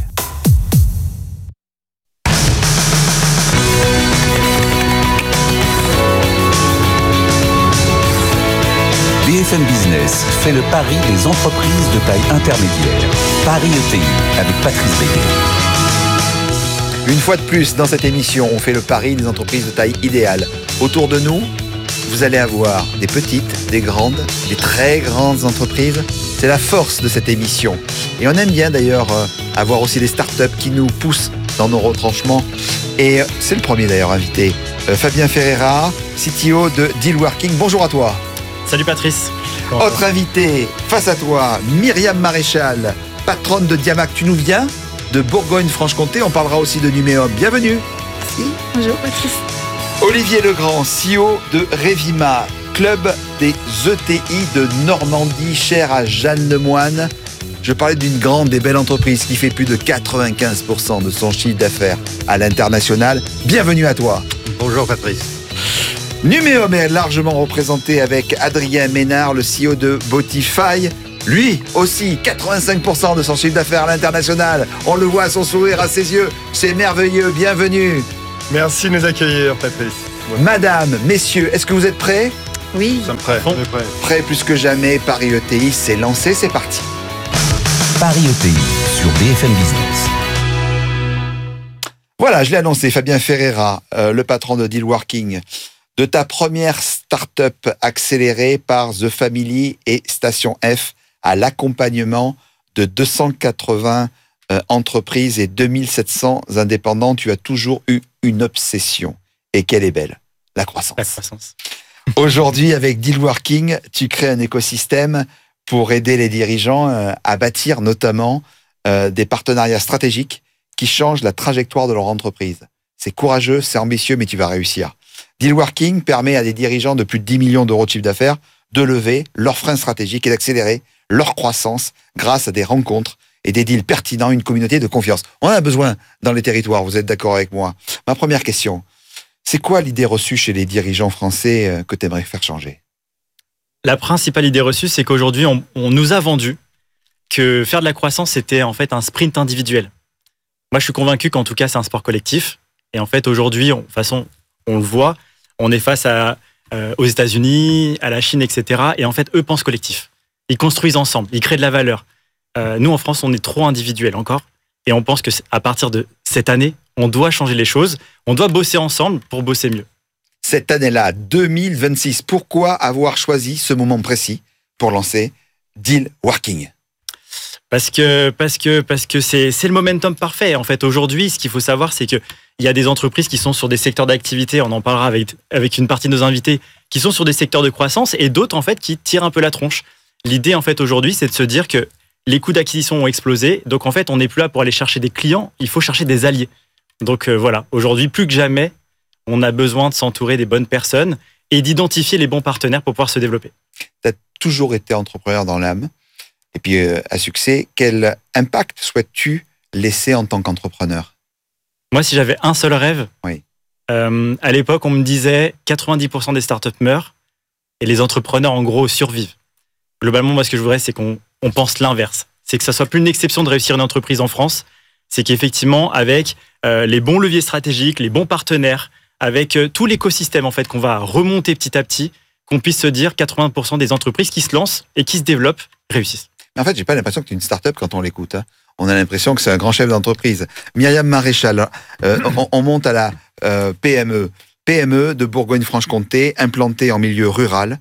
BFM Business fait le pari des entreprises de taille intermédiaire. Paris ETI avec Patrice Béguet. Une fois de plus, dans cette émission, on fait le pari des entreprises de taille idéale. Autour de nous, vous allez avoir des petites, des grandes, des très grandes entreprises. C'est la force de cette émission. Et on aime bien d'ailleurs avoir aussi des startups qui nous poussent dans nos retranchements. Et c'est le premier d'ailleurs invité. Fabien Ferreira, CTO de Dealworking. Bonjour à toi. Salut Patrice. Bonjour. Autre invité, face à toi, Myriam Maréchal, patronne de Diamac. Tu nous viens de Bourgogne-Franche-Comté. On parlera aussi de Numéum. Bienvenue. Merci. Bonjour Patrice. Olivier Legrand, CEO de Revima, club des ETI de Normandie, cher à Jeanne Lemoine. Je parlais d'une grande et belle entreprise qui fait plus de 95% de son chiffre d'affaires à l'international. Bienvenue à toi. Bonjour Patrice. Numéum est largement représenté avec Adrien Ménard, le CEO de Botify. Lui aussi, 85% de son chiffre d'affaires à l'international. On le voit à son sourire, à ses yeux. C'est merveilleux. Bienvenue. Merci de nous accueillir, Patrice. Madame, messieurs, est-ce que vous êtes prêts ? Oui. Nous sommes prêts. Prêts plus que jamais. Paris ETI s'est lancé. C'est parti. Paris ETI sur BFM Business. Voilà, je l'ai annoncé. Fabien Ferreira, le patron de Dealworking, de ta première start-up accélérée par The Family et Station F à l'accompagnement de 280 entreprises et 2700 indépendants, tu as toujours eu une obsession. Et qu'elle est belle, la croissance. La croissance. Aujourd'hui, avec Dealworking, tu crées un écosystème pour aider les dirigeants à bâtir notamment des partenariats stratégiques qui changent la trajectoire de leur entreprise. C'est courageux, c'est ambitieux, mais tu vas réussir. Dealworking permet à des dirigeants de plus de 10 millions d'euros de chiffre d'affaires de lever leurs freins stratégiques et d'accélérer leur croissance grâce à des rencontres et des deals pertinents, une communauté de confiance. On en a besoin dans les territoires, vous êtes d'accord avec moi. Ma première question, c'est quoi l'idée reçue chez les dirigeants français que tu aimerais faire changer ? La principale idée reçue, c'est qu'aujourd'hui, on nous a vendu que faire de la croissance, c'était en fait un sprint individuel. Moi, je suis convaincu qu'en tout cas, c'est un sport collectif. Et en fait, aujourd'hui, de toute façon, on le voit, on est face aux États-Unis, à la Chine, etc. Et en fait, eux pensent collectif. Ils construisent ensemble, ils créent de la valeur. Nous, en France, on est trop individuels encore. Et on pense qu'à partir de cette année, on doit changer les choses. On doit bosser ensemble pour bosser mieux. Cette année-là, 2026, pourquoi avoir choisi ce moment précis pour lancer Dealworking ? Parce que c'est le momentum parfait. En fait, aujourd'hui, ce qu'il faut savoir, c'est qu'il y a des entreprises qui sont sur des secteurs d'activité, on en parlera avec une partie de nos invités, qui sont sur des secteurs de croissance et d'autres, en fait, qui tirent un peu la tronche. L'idée, en fait, aujourd'hui, c'est de se dire que les coûts d'acquisition ont explosé. Donc, en fait, on n'est plus là pour aller chercher des clients, il faut chercher des alliés. Donc, voilà, aujourd'hui, plus que jamais, on a besoin de s'entourer des bonnes personnes et d'identifier les bons partenaires pour pouvoir se développer. Tu as toujours été entrepreneur dans l'âme. Et puis, à succès, quel impact souhaites-tu laisser en tant qu'entrepreneur ? Moi, si j'avais un seul rêve, oui. À l'époque, on me disait 90% des startups meurent et les entrepreneurs, en gros, survivent. Globalement, moi, ce que je voudrais, c'est qu'on pense l'inverse. C'est que ça soit plus une exception de réussir une entreprise en France. C'est qu'effectivement, avec les bons leviers stratégiques, les bons partenaires, avec tout l'écosystème en fait qu'on va remonter petit à petit, qu'on puisse se dire 80% des entreprises qui se lancent et qui se développent réussissent. Mais en fait, j'ai pas l'impression que tu es une start-up quand on l'écoute. Hein. On a l'impression que c'est un grand chef d'entreprise. Myriam Maréchal, on monte à la PME de Bourgogne-Franche-Comté, implantée en milieu rural.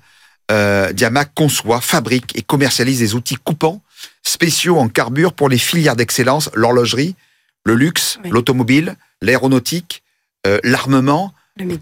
Diamac conçoit, fabrique et commercialise des outils coupants spéciaux en carbure pour les filières d'excellence, l'horlogerie, le luxe, oui. L'automobile, l'aéronautique, l'armement,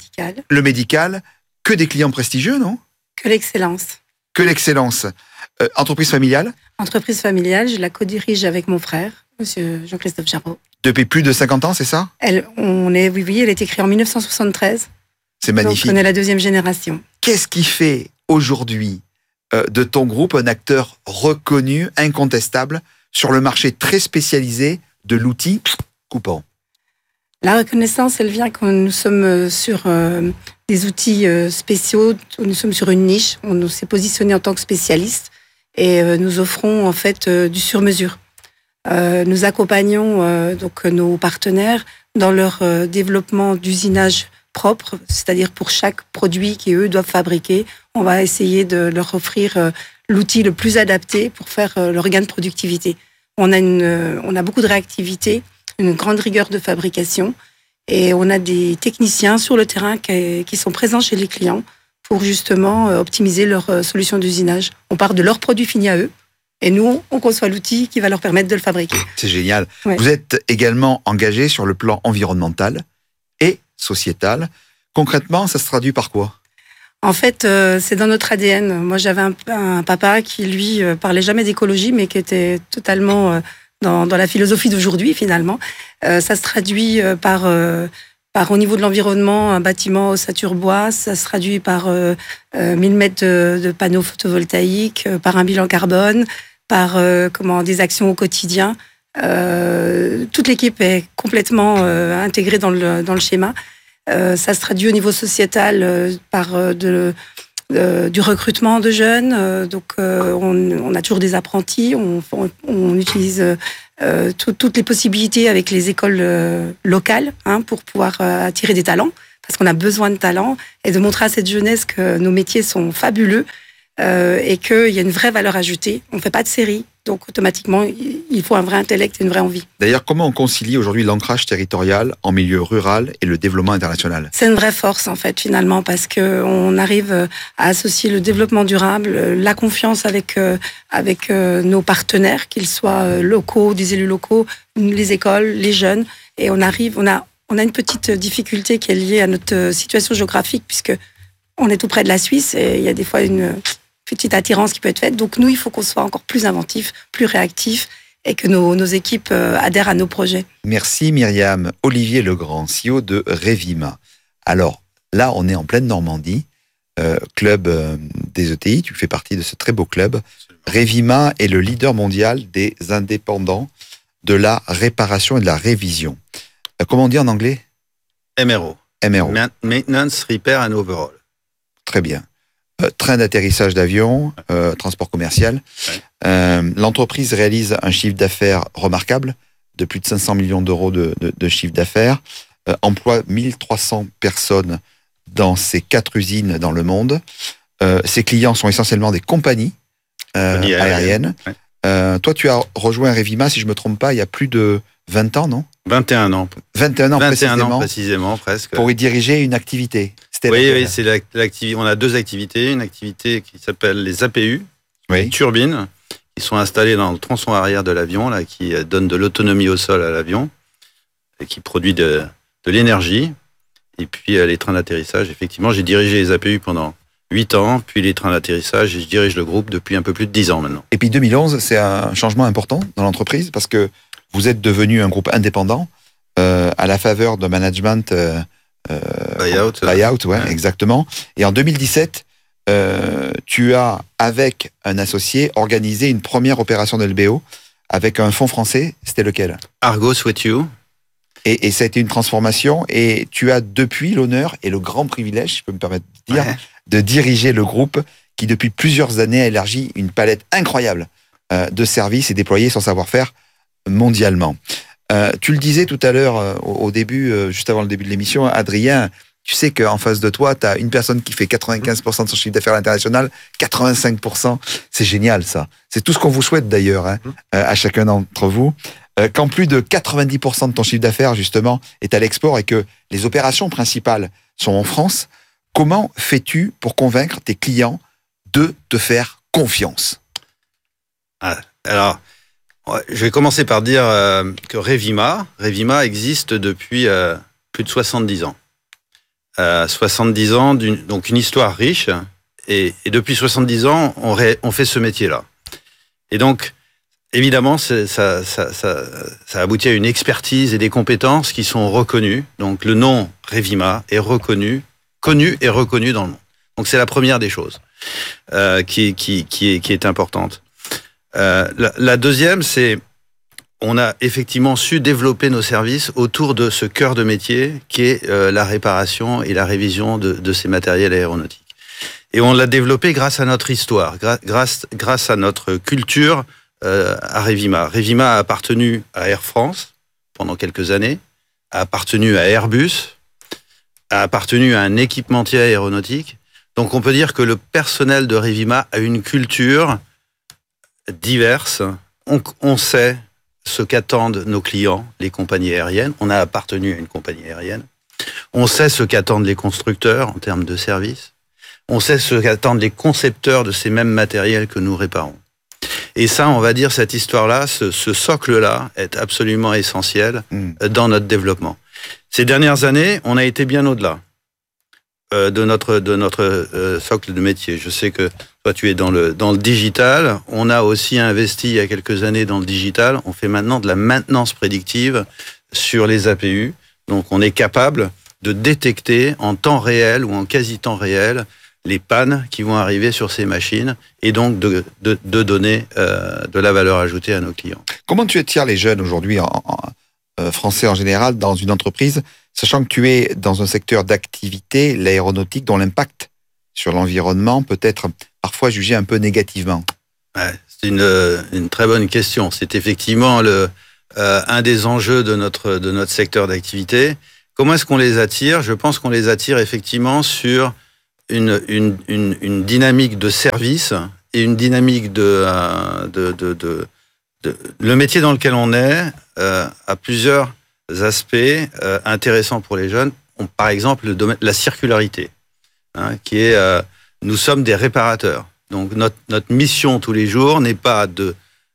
le médical. Que des clients prestigieux, non ? Que l'excellence. Que l'excellence. Entreprise familiale ? Entreprise familiale, je la co-dirige avec mon frère, monsieur Jean-Christophe Jarreau. Depuis plus de 50 ans, c'est ça ? Oui, elle a été créée en 1973. C'est magnifique. Donc on est la deuxième génération. Qu'est-ce qui fait aujourd'hui de ton groupe un acteur reconnu, incontestable, sur le marché très spécialisé de l'outil coupant ? La reconnaissance, elle vient quand nous sommes sur des outils spéciaux, nous sommes sur une niche, on s'est positionné en tant que spécialiste et nous offrons en fait du sur-mesure. Nous accompagnons donc nos partenaires dans leur développement d'usinage propre, c'est-à-dire pour chaque produit qu'eux doivent fabriquer, on va essayer de leur offrir l'outil le plus adapté pour faire leur gain de productivité. On a beaucoup de réactivité, une grande rigueur de fabrication et on a des techniciens sur le terrain qui sont présents chez les clients pour justement optimiser leur solution d'usinage. On part de leurs produits finis à eux. Et nous, on conçoit l'outil qui va leur permettre de le fabriquer. C'est génial. Ouais. Vous êtes également engagé sur le plan environnemental et sociétal. Concrètement, ça se traduit par quoi ? En fait, c'est dans notre ADN. Moi, j'avais un papa qui, lui, parlait jamais d'écologie, mais qui était totalement dans la philosophie d'aujourd'hui, finalement. Ça se traduit par au niveau de l'environnement, un bâtiment ossature bois. Ça se traduit par 1000 mètres de panneaux photovoltaïques, par un bilan carbone, par des actions au quotidien. Toute l'équipe est complètement intégrée dans le schéma. Ça se traduit au niveau sociétal par du recrutement de jeunes. Donc, on a toujours des apprentis. On utilise toutes les possibilités avec les écoles locales pour pouvoir attirer des talents, parce qu'on a besoin de talents, et de montrer à cette jeunesse que nos métiers sont fabuleux et qu'il y a une vraie valeur ajoutée. On ne fait pas de série, donc automatiquement, il faut un vrai intellect et une vraie envie. D'ailleurs, comment on concilie aujourd'hui l'ancrage territorial en milieu rural et le développement international ? C'est une vraie force, en fait, finalement, parce qu'on arrive à associer le développement durable, la confiance avec nos partenaires, qu'ils soient locaux, des élus locaux, les écoles, les jeunes, et on a une petite difficulté qui est liée à notre situation géographique, puisque on est tout près de la Suisse, et il y a des fois une petite attirance qui peut être faite. Donc nous, il faut qu'on soit encore plus inventif, plus réactif, et que nos équipes adhèrent à nos projets. Merci Myriam. Olivier Legrand, CEO de Revima. Alors là, on est en pleine Normandie, club des ETI, tu fais partie de ce très beau club. Revima est le leader mondial des indépendants de la réparation et de la révision. Comment on dit en anglais ? MRO. MRO. Maintenance, Repair and Overhaul. Très bien. Train d'atterrissage d'avion, transport commercial. Ouais. L'entreprise réalise un chiffre d'affaires remarquable, de plus de 500 millions d'euros de chiffre d'affaires, emploie 1300 personnes dans ses 4 usines dans le monde. Ses clients sont essentiellement des compagnies aériennes. Ouais. Toi, tu as rejoint Revima, si je ne me trompe pas, il y a plus de 20 ans, non ? 21 ans. 21 ans précisément, presque. Pour y diriger une activité. Oui, c'est l'activité. On a 2 activités. Une activité qui s'appelle les APU, les turbines, qui sont installées dans le tronçon arrière de l'avion, là, qui donnent de l'autonomie au sol à l'avion, et qui produit de l'énergie. Et puis les trains d'atterrissage, effectivement, j'ai dirigé les APU pendant 8 ans, puis les trains d'atterrissage, et je dirige le groupe depuis un peu plus de 10 ans maintenant. Et puis 2011, c'est un changement important dans l'entreprise, parce que vous êtes devenu un groupe indépendant à la faveur de management buyout, ouais, exactement. Et en 2017, tu as, avec un associé, organisé une première opération de LBO avec un fonds français. C'était lequel ? Argo Sweat You. Et ça a été une transformation. Et tu as depuis l'honneur et le grand privilège, si je peux me permettre de dire, de diriger le groupe qui, depuis plusieurs années, a élargi une palette incroyable de services et déployé son savoir-faire mondialement. Tu le disais tout à l'heure, au début, juste avant le début de l'émission, Adrien, tu sais qu'en face de toi, tu as une personne qui fait 95% de son chiffre d'affaires à l'international, 85%. C'est génial, ça. C'est tout ce qu'on vous souhaite, d'ailleurs, à chacun d'entre vous. Quand plus de 90% de ton chiffre d'affaires, justement, est à l'export et que les opérations principales sont en France, comment fais-tu pour convaincre tes clients de te faire confiance ? Alors, je vais commencer par dire que Revima existe depuis plus de 70 ans. 70 ans, donc une histoire riche, et depuis 70 ans, on fait ce métier-là. Et donc, évidemment, ça aboutit à une expertise et des compétences qui sont reconnues. Donc, le nom Revima est connu et reconnu dans le monde. Donc, c'est la première des choses qui est importante. La deuxième, c'est on a effectivement su développer nos services autour de ce cœur de métier qui est la réparation et la révision de ces matériels aéronautiques. Et on l'a développé grâce à notre histoire, grâce à notre culture à Revima. Revima a appartenu à Air France pendant quelques années, a appartenu à Airbus, a appartenu à un équipementier aéronautique. Donc on peut dire que le personnel de Revima a une culture diverse. On sait ce qu'attendent nos clients, les compagnies aériennes. On a appartenu à une compagnie aérienne. On sait ce qu'attendent les constructeurs en termes de services. On sait ce qu'attendent les concepteurs de ces mêmes matériels que nous réparons. Et ça, on va dire, cette histoire-là, ce socle-là est absolument essentiel dans notre développement. Ces dernières années, on a été bien au-delà de notre socle de métier. Je sais que toi, tu es dans le digital. On a aussi investi il y a quelques années dans le digital. On fait maintenant de la maintenance prédictive sur les APU. Donc, on est capable de détecter en temps réel ou en quasi-temps réel les pannes qui vont arriver sur ces machines et donc de donner de la valeur ajoutée à nos clients. Comment tu attires les jeunes aujourd'hui, français en général, dans une entreprise, sachant que tu es dans un secteur d'activité, l'aéronautique, dont l'impact sur l'environnement peut être parfois jugé un peu négativement? Ouais, c'est une très bonne question. C'est effectivement un des enjeux de notre secteur d'activité. Comment est-ce qu'on les attire? Je pense qu'on les attire effectivement sur une dynamique de service et une dynamique le métier dans lequel on est a plusieurs aspects intéressants pour les jeunes. Par exemple, le domaine, la circularité, qui est nous sommes des réparateurs. Donc notre mission tous les jours n'est pas de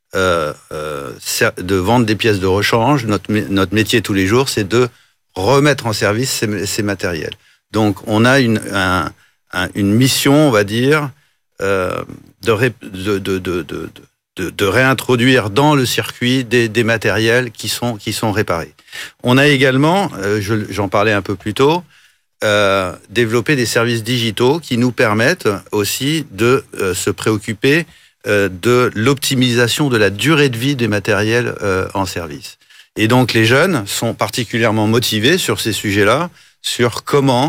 vendre des pièces de rechange. Notre métier tous les jours, c'est de remettre en service ces matériels. Donc on a une mission, on va dire, de réintroduire dans le circuit des matériels qui sont réparés. On a également, j'en parlais un peu plus tôt, développé des services digitaux qui nous permettent aussi de se préoccuper de l'optimisation de la durée de vie des matériels en service. Et donc les jeunes sont particulièrement motivés sur ces sujets-là, sur comment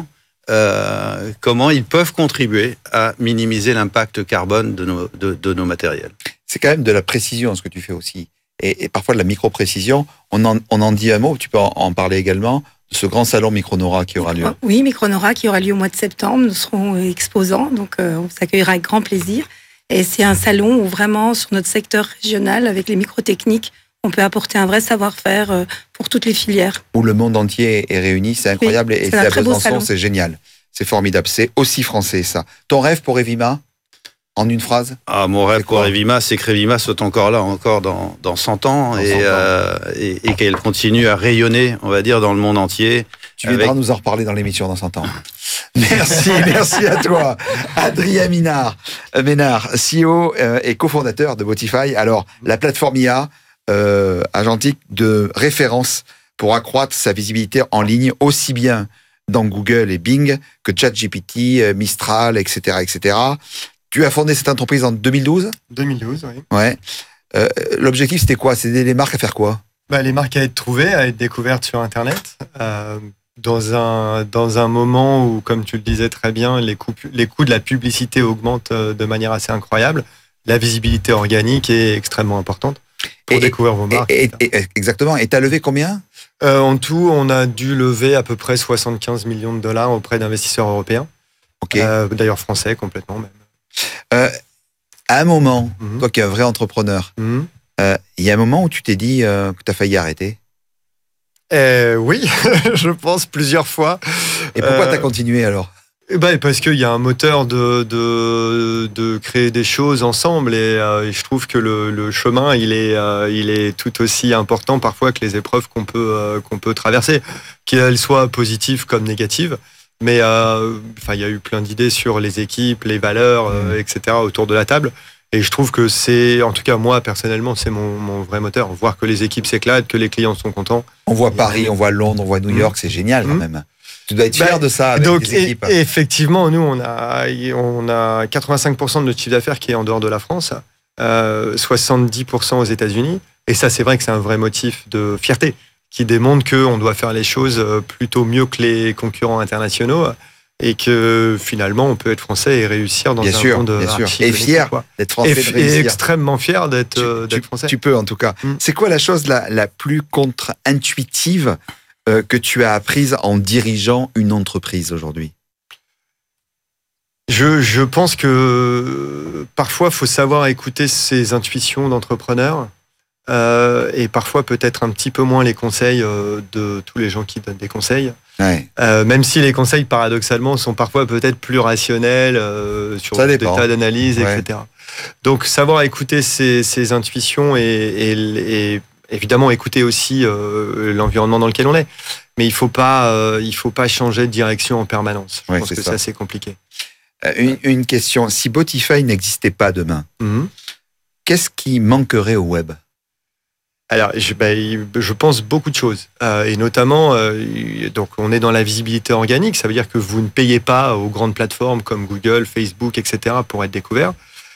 ils peuvent contribuer à minimiser l'impact carbone de nos matériels. C'est quand même de la précision ce que tu fais aussi, et parfois de la micro-précision. On en dit un mot, tu peux en parler également, de ce grand salon Micronora qui aura lieu. Oui, Micronora qui aura lieu au mois de septembre. Nous serons exposants, donc on vous accueillera avec grand plaisir. Et c'est un salon où vraiment, sur notre secteur régional, avec les microtechniques, on peut apporter un vrai savoir-faire pour toutes les filières. Où le monde entier est réuni, c'est incroyable, oui, et c'est à Besançon, c'est génial. C'est formidable, c'est aussi français ça. Ton rêve pour Revima, en une phrase? Mon rêve pour Revima, c'est que Revima soit encore là, encore dans 100 ans, et qu'elle continue à rayonner, on va dire, dans le monde entier. Tu viendras nous en reparler dans l'émission dans 100 ans. Merci à toi. Adrien Ménard, CEO et cofondateur de Botify. Alors, la plateforme IA, agentique de référence pour accroître sa visibilité en ligne, aussi bien dans Google et Bing que ChatGPT, Mistral, etc., etc. Tu as fondé cette entreprise en 2012 ? 2012, oui. Ouais. L'objectif, c'était quoi? C'était les marques à faire quoi? Les marques à être trouvées, à être découvertes sur Internet, dans un moment où, comme tu le disais très bien, les coûts de la publicité augmentent de manière assez incroyable. La visibilité organique est extrêmement importante pour découvrir vos marques. Exactement. Et tu as levé combien? En tout, on a dû lever à peu près 75 millions de dollars auprès d'investisseurs européens. Okay. D'ailleurs français complètement même. À un moment, toi qui es un vrai entrepreneur, il y a un moment où tu t'es dit que tu as failli arrêter? Oui, je pense plusieurs fois. Et pourquoi tu as continué alors? Parce qu'il y a un moteur de créer des choses ensemble, et je trouve que le chemin il est tout aussi important parfois que les épreuves qu'on peut traverser, qu'elles soient positives comme négatives. Mais il y a eu plein d'idées sur les équipes, les valeurs, etc. autour de la table. Et je trouve que c'est, en tout cas moi personnellement, c'est mon vrai moteur. Voir que les équipes s'éclatent, que les clients sont contents. On voit Paris, on voit Londres, on voit New York, c'est génial quand même. Tu dois être fier de ça avec donc, les équipes. Effectivement, nous, on a 85% de notre chiffre d'affaires qui est en dehors de la France, 70% aux États-Unis. Et ça, c'est vrai que c'est un vrai motif de fierté qui démontre qu'on doit faire les choses plutôt mieux que les concurrents internationaux, et que finalement, on peut être français et réussir dans un monde archi. Et fier d'être français. Et extrêmement fier d'être français. Tu peux, en tout cas. C'est quoi la chose la plus contre-intuitive que tu as apprise en dirigeant une entreprise aujourd'hui? Je pense que parfois, il faut savoir écouter ses intuitions d'entrepreneur. et parfois peut-être un petit peu moins les conseils de tous les gens qui donnent des conseils. Ouais. Même si les conseils, paradoxalement, sont parfois peut-être plus rationnels sur des tas d'analyse, etc. Donc, savoir écouter ses intuitions et évidemment écouter aussi l'environnement dans lequel on est. Mais il faut pas changer de direction en permanence. Je pense que ça, c'est compliqué. Une question. Si Botify n'existait pas demain, qu'est-ce qui manquerait au web ? Alors, je pense beaucoup de choses. Et notamment, donc, on est dans la visibilité organique. Ça veut dire que vous ne payez pas aux grandes plateformes comme Google, Facebook, etc. pour être découvert.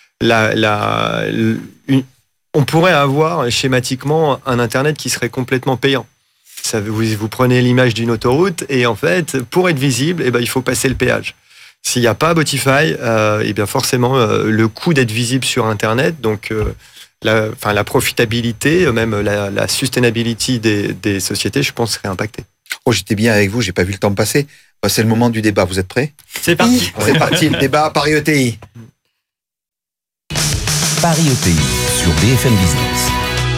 On pourrait avoir schématiquement un Internet qui serait complètement payant. Vous prenez l'image d'une autoroute et en fait, pour être visible, il faut passer le péage. S'il n'y a pas Botify, bien forcément, le coût d'être visible sur Internet, donc la profitabilité, même la sustainability des sociétés, je pense, serait impactée. Oh, j'étais bien avec vous, j'ai pas vu le temps passer. C'est le moment du débat, vous êtes prêts ? C'est parti. C'est parti, le débat Paris ETI. Paris ETI sur BFM Business.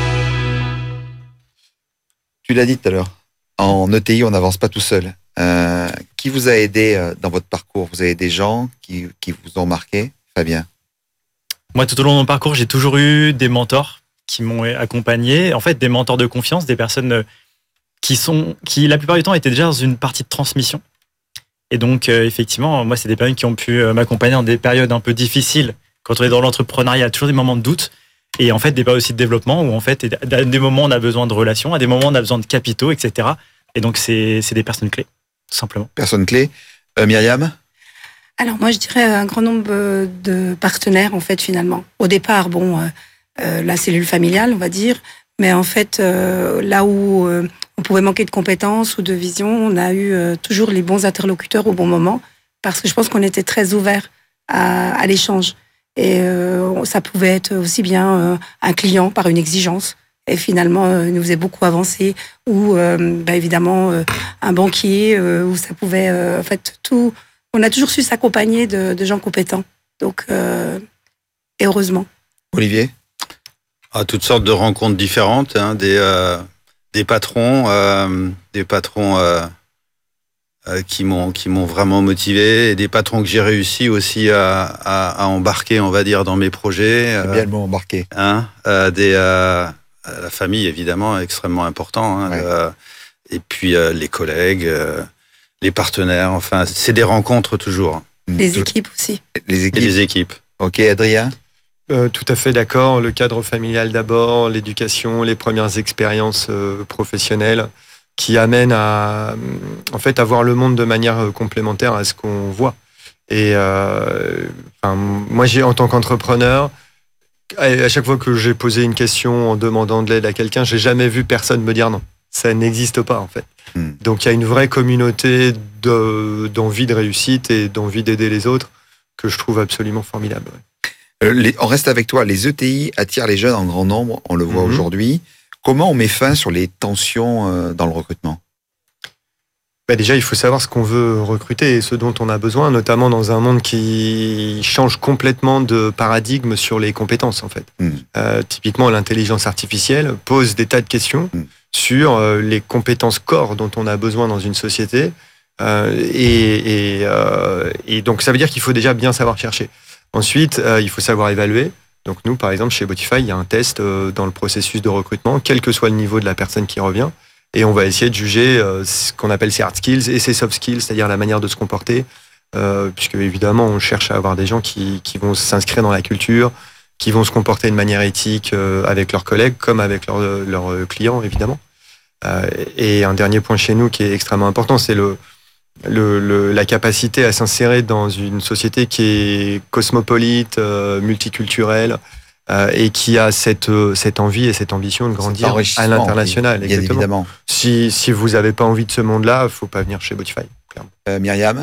Tu l'as dit tout à l'heure, en ETI, on n'avance pas tout seul. Qui vous a aidé dans votre parcours ? Vous avez des gens qui vous ont marqué ? Fabien ? Moi, tout au long de mon parcours, j'ai toujours eu des mentors qui m'ont accompagné. En fait, des mentors de confiance, des personnes qui, la plupart du temps, étaient déjà dans une partie de transmission. Et donc, effectivement, moi, c'est des personnes qui ont pu m'accompagner dans des périodes un peu difficiles. Quand on est dans l'entrepreneuriat, il y a toujours des moments de doute. Et en fait, des périodes aussi de développement où, en fait, à des moments, on a besoin de relations, à des moments, on a besoin de capitaux, etc. Et donc, c'est des personnes clés, tout simplement. Personnes clés. Myriam ? Alors, moi, je dirais un grand nombre de partenaires, en fait, finalement. Au départ, la cellule familiale, on va dire. Mais en fait, là où on pouvait manquer de compétences ou de vision, on a eu toujours les bons interlocuteurs au bon moment. Parce que je pense qu'on était très ouverts à l'échange. Et ça pouvait être aussi bien un client par une exigence. Et finalement, nous faisait beaucoup avancer. Ou évidemment, un banquier, où ça pouvait... en fait, tout... On a toujours su s'accompagner de gens compétents. Donc, et heureusement. Olivier ? Toutes sortes de rencontres différentes, des patrons qui m'ont vraiment motivé, et des patrons que j'ai réussi aussi à embarquer, on va dire, dans mes projets. C'est bien le mot embarquer. La famille, évidemment, extrêmement important. Et puis les collègues, les partenaires. Enfin, c'est des rencontres toujours. Les équipes aussi. Les équipes. Ok, Adrien ? Tout à fait d'accord. Le cadre familial d'abord, l'éducation, les premières expériences professionnelles qui amènent à voir le monde de manière complémentaire à ce qu'on voit. Et moi, en tant qu'entrepreneur, à chaque fois que j'ai posé une question en demandant de l'aide à quelqu'un, j'ai jamais vu personne me dire non. Ça n'existe pas, en fait. Donc, il y a une vraie communauté d'envie de réussite et d'envie d'aider les autres que je trouve absolument formidable. On reste avec toi. Les ETI attirent les jeunes en grand nombre, on le voit aujourd'hui. Comment on met fin sur les tensions dans le recrutement ? Déjà, il faut savoir ce qu'on veut recruter et ce dont on a besoin, notamment dans un monde qui change complètement de paradigme sur les compétences, en fait. Typiquement, l'intelligence artificielle pose des tas de questions sur les compétences corps dont on a besoin dans une société. Et donc, ça veut dire qu'il faut déjà bien savoir chercher. Ensuite, il faut savoir évaluer. Donc nous, par exemple, chez Botify, il y a un test dans le processus de recrutement, quel que soit le niveau de la personne qui revient. Et on va essayer de juger ce qu'on appelle ses hard skills et ses soft skills, c'est-à-dire la manière de se comporter. Puisque évidemment, on cherche à avoir des gens qui vont s'inscrire dans la culture, qui vont se comporter de manière éthique avec leurs collègues, comme avec leurs clients, évidemment. Et un dernier point chez nous qui est extrêmement important, c'est la capacité à s'insérer dans une société qui est cosmopolite, multiculturelle, et qui a cette envie et cette ambition de grandir à l'international. Exactement. Évidemment. Si vous n'avez pas envie de ce monde-là, il ne faut pas venir chez Botify. Myriam ?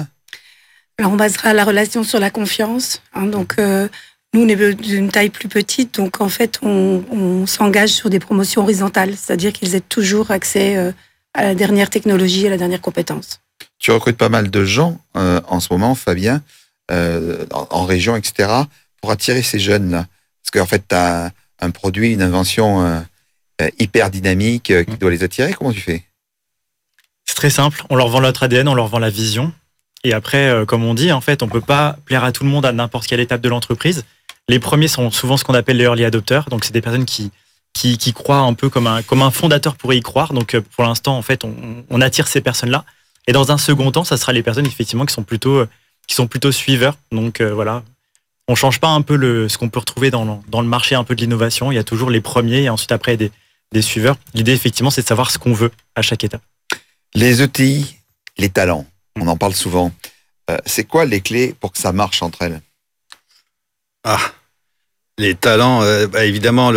Alors, on basera la relation sur la confiance. Donc, nous, on est d'une taille plus petite. Donc, en fait, on s'engage sur des promotions horizontales. C'est-à-dire qu'ils aient toujours accès à la dernière technologie, à la dernière compétence. Tu recrutes pas mal de gens en ce moment, Fabien, en région, etc., pour attirer ces jeunes-là. Parce qu'en fait, tu as un produit, une invention hyper dynamique qui doit les attirer. Comment tu fais? C'est très simple. On leur vend notre ADN, on leur vend la vision. Et après, comme on dit, en fait, on peut pas plaire à tout le monde à n'importe quelle étape de l'entreprise. Les premiers sont souvent ce qu'on appelle les early adopters. Donc, c'est des personnes qui croient un peu comme un fondateur pourrait y croire. Donc, pour l'instant, en fait, on attire ces personnes-là. Et dans un second temps, ça sera les personnes, effectivement, qui sont plutôt suiveurs. Donc, voilà. On change pas un peu ce qu'on peut retrouver dans le marché un peu de l'innovation. Il y a toujours les premiers et ensuite, après, des suiveurs. L'idée, effectivement, c'est de savoir ce qu'on veut à chaque étape. Les ETI, les talents, on en parle souvent. C'est quoi les clés pour que ça marche entre elles? Les talents, évidemment,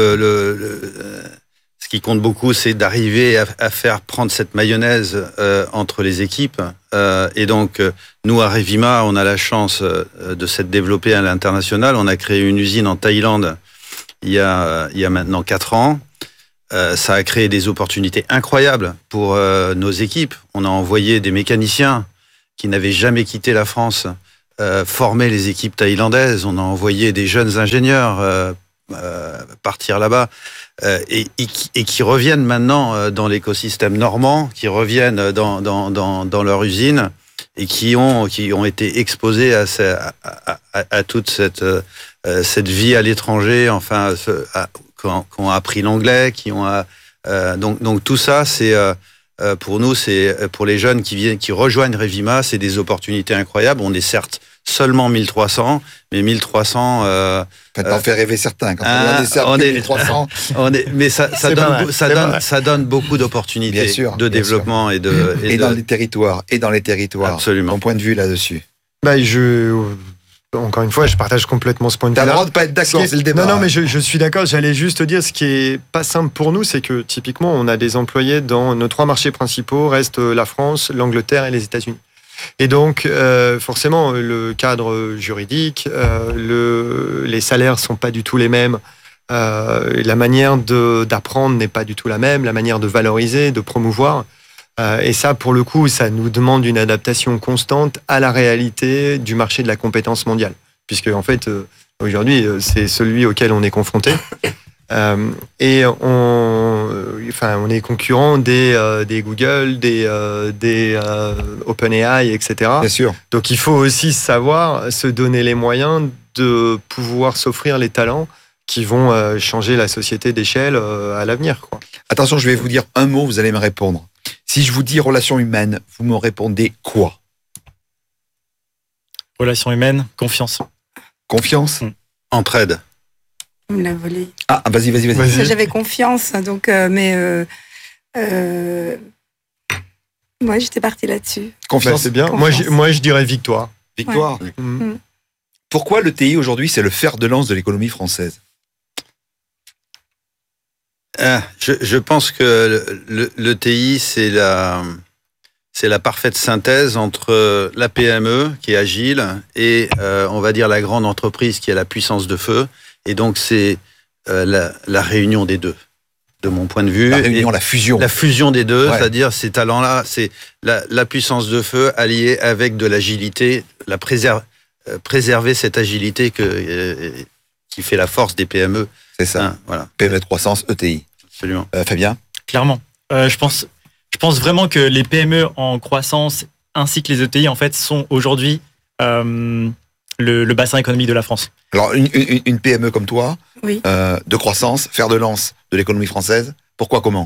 ce qui compte beaucoup, c'est d'arriver à faire prendre cette mayonnaise entre les équipes. Et donc, nous, à Revima, on a la chance de s'être développé à l'international. On a créé une usine en Thaïlande il y a maintenant 4 ans. Ça a créé des opportunités incroyables pour nos équipes. On a envoyé des mécaniciens qui n'avaient jamais quitté la France former les équipes thaïlandaises. On a envoyé des jeunes ingénieurs partir là-bas et qui reviennent maintenant dans l'écosystème normand, qui reviennent dans leur usine et qui ont été exposés à toute cette vie à l'étranger, enfin, qui ont appris l'anglais, donc tout ça, c'est pour nous, c'est pour les jeunes qui rejoignent Revima, c'est des opportunités incroyables. On est certes seulement 1300, mais 1300... t'en fais rêver certains. Quand on est 1300... mais ça donne beaucoup d'opportunités de développement et dans les territoires. Absolument. Ton point de vue là-dessus? Encore une fois, je partage complètement ce point de vue. T'as le droit de pas être d'accord, c'est le débat. Non, mais je suis d'accord. J'allais juste dire, ce qui est pas simple pour nous, c'est que typiquement, on a des employés dans nos 3 marchés principaux, restent la France, l'Angleterre et les États-Unis. Et donc, forcément, le cadre juridique, les salaires sont pas du tout les mêmes. La manière d'apprendre n'est pas du tout la même. La manière de valoriser, de promouvoir. Et ça, pour le coup, ça nous demande une adaptation constante à la réalité du marché de la compétence mondiale. Puisque, en fait, aujourd'hui, c'est celui auquel on est confronté. Et on est concurrent des Google, des OpenAI, etc. Bien sûr. Donc, il faut aussi savoir se donner les moyens de pouvoir s'offrir les talents qui vont changer la société d'échelle à l'avenir, quoi. Attention, je vais vous dire un mot, vous allez me répondre. Si je vous dis relations humaines, vous me répondez quoi? Relations humaines, confiance. Confiance? Entraide. On me l'a volé. Ah, vas-y. J'avais confiance, donc, moi, j'étais partie là-dessus. Confiance, c'est bien. Confiance. Moi, je dirais victoire. Victoire. Ouais. Pourquoi l'ETI aujourd'hui, c'est le fer de lance de l'économie française? Je pense que l'ETI, c'est la parfaite synthèse entre la PME, qui est agile, et on va dire la grande entreprise, qui a la puissance de feu. Et donc, c'est la réunion des deux, de mon point de vue. La fusion. La fusion des deux, ouais. C'est-à-dire ces talents-là, c'est la puissance de feu alliée avec de l'agilité, préserver cette agilité qui fait la force des PME. C'est ça. Voilà. PME de croissance, ETI. Absolument. Fabien? Clairement. Je pense vraiment que les PME en croissance ainsi que les ETI, en fait, sont aujourd'hui le bassin économique de la France. Alors, une PME comme toi, oui. De croissance, fer de lance de l'économie française, pourquoi, comment?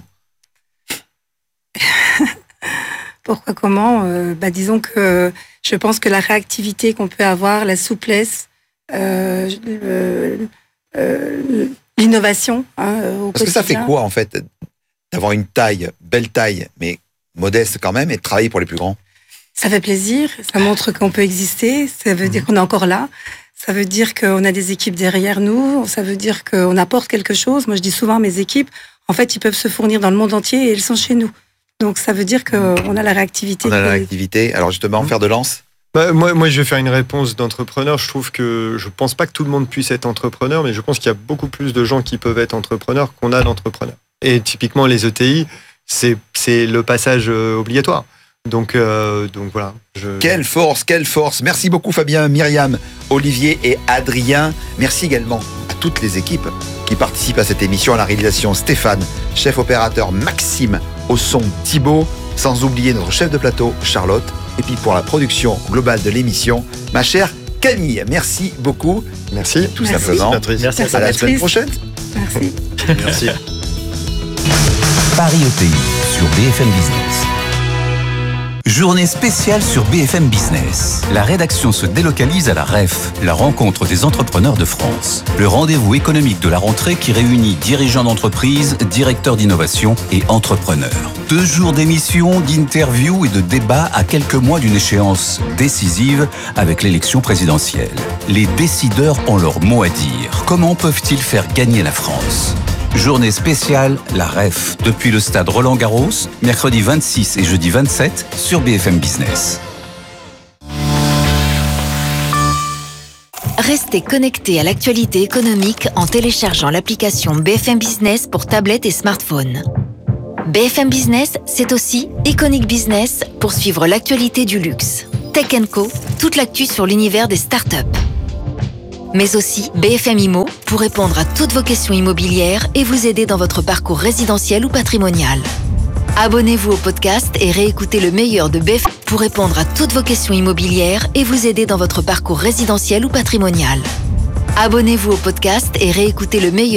Pourquoi, comment? Disons que je pense que la réactivité qu'on peut avoir, la souplesse, l'innovation au Parce que ça fait quoi, en fait, d'avoir une belle taille, mais modeste quand même, et de travailler pour les plus grands? Ça fait plaisir, ça montre qu'on peut exister, ça veut dire qu'on est encore là, ça veut dire qu'on a des équipes derrière nous, ça veut dire qu'on apporte quelque chose. Moi, je dis souvent à mes équipes, en fait, ils peuvent se fournir dans le monde entier et elles sont chez nous. Donc, ça veut dire qu'on a la réactivité. On a la réactivité. Alors, justement, fer de lance? Moi, je vais faire une réponse d'entrepreneur. Je trouve que je pense pas que tout le monde puisse être entrepreneur, mais je pense qu'il y a beaucoup plus de gens qui peuvent être entrepreneurs qu'on a d'entrepreneurs. Et typiquement, les ETI, c'est le passage obligatoire. Donc voilà. Quelle force. Merci beaucoup Fabien, Myriam, Olivier et Adrien. Merci également à toutes les équipes qui participent à cette émission. À la réalisation, Stéphane, chef opérateur Maxime, au son Thibaut, sans oublier notre chef de plateau, Charlotte. Et puis pour la production globale de l'émission, ma chère Camille. Merci beaucoup. Merci. Tout simplement. Merci à la semaine prochaine. Merci. Merci. Paris ETI sur BFM Business. Journée spéciale sur BFM Business. La rédaction se délocalise à la REF, la rencontre des entrepreneurs de France. Le rendez-vous économique de la rentrée qui réunit dirigeants d'entreprise, directeurs d'innovation et entrepreneurs. 2 jours d'émissions, d'interviews et de débats à quelques mois d'une échéance décisive avec l'élection présidentielle. Les décideurs ont leur mot à dire. Comment peuvent-ils faire gagner la France ? Journée spéciale, la REF, depuis le stade Roland-Garros, mercredi 26 et jeudi 27 sur BFM Business. Restez connectés à l'actualité économique en téléchargeant l'application BFM Business pour tablette et smartphone. BFM Business, c'est aussi Iconic Business pour suivre l'actualité du luxe. Tech & Co, toute l'actu sur l'univers des startups. Mais aussi BFM Immo pour répondre à toutes vos questions immobilières et vous aider dans votre parcours résidentiel ou patrimonial. Abonnez-vous au podcast et réécoutez le meilleur de BFM pour répondre à toutes vos questions immobilières et vous aider dans votre parcours résidentiel ou patrimonial. Abonnez-vous au podcast et réécoutez le meilleur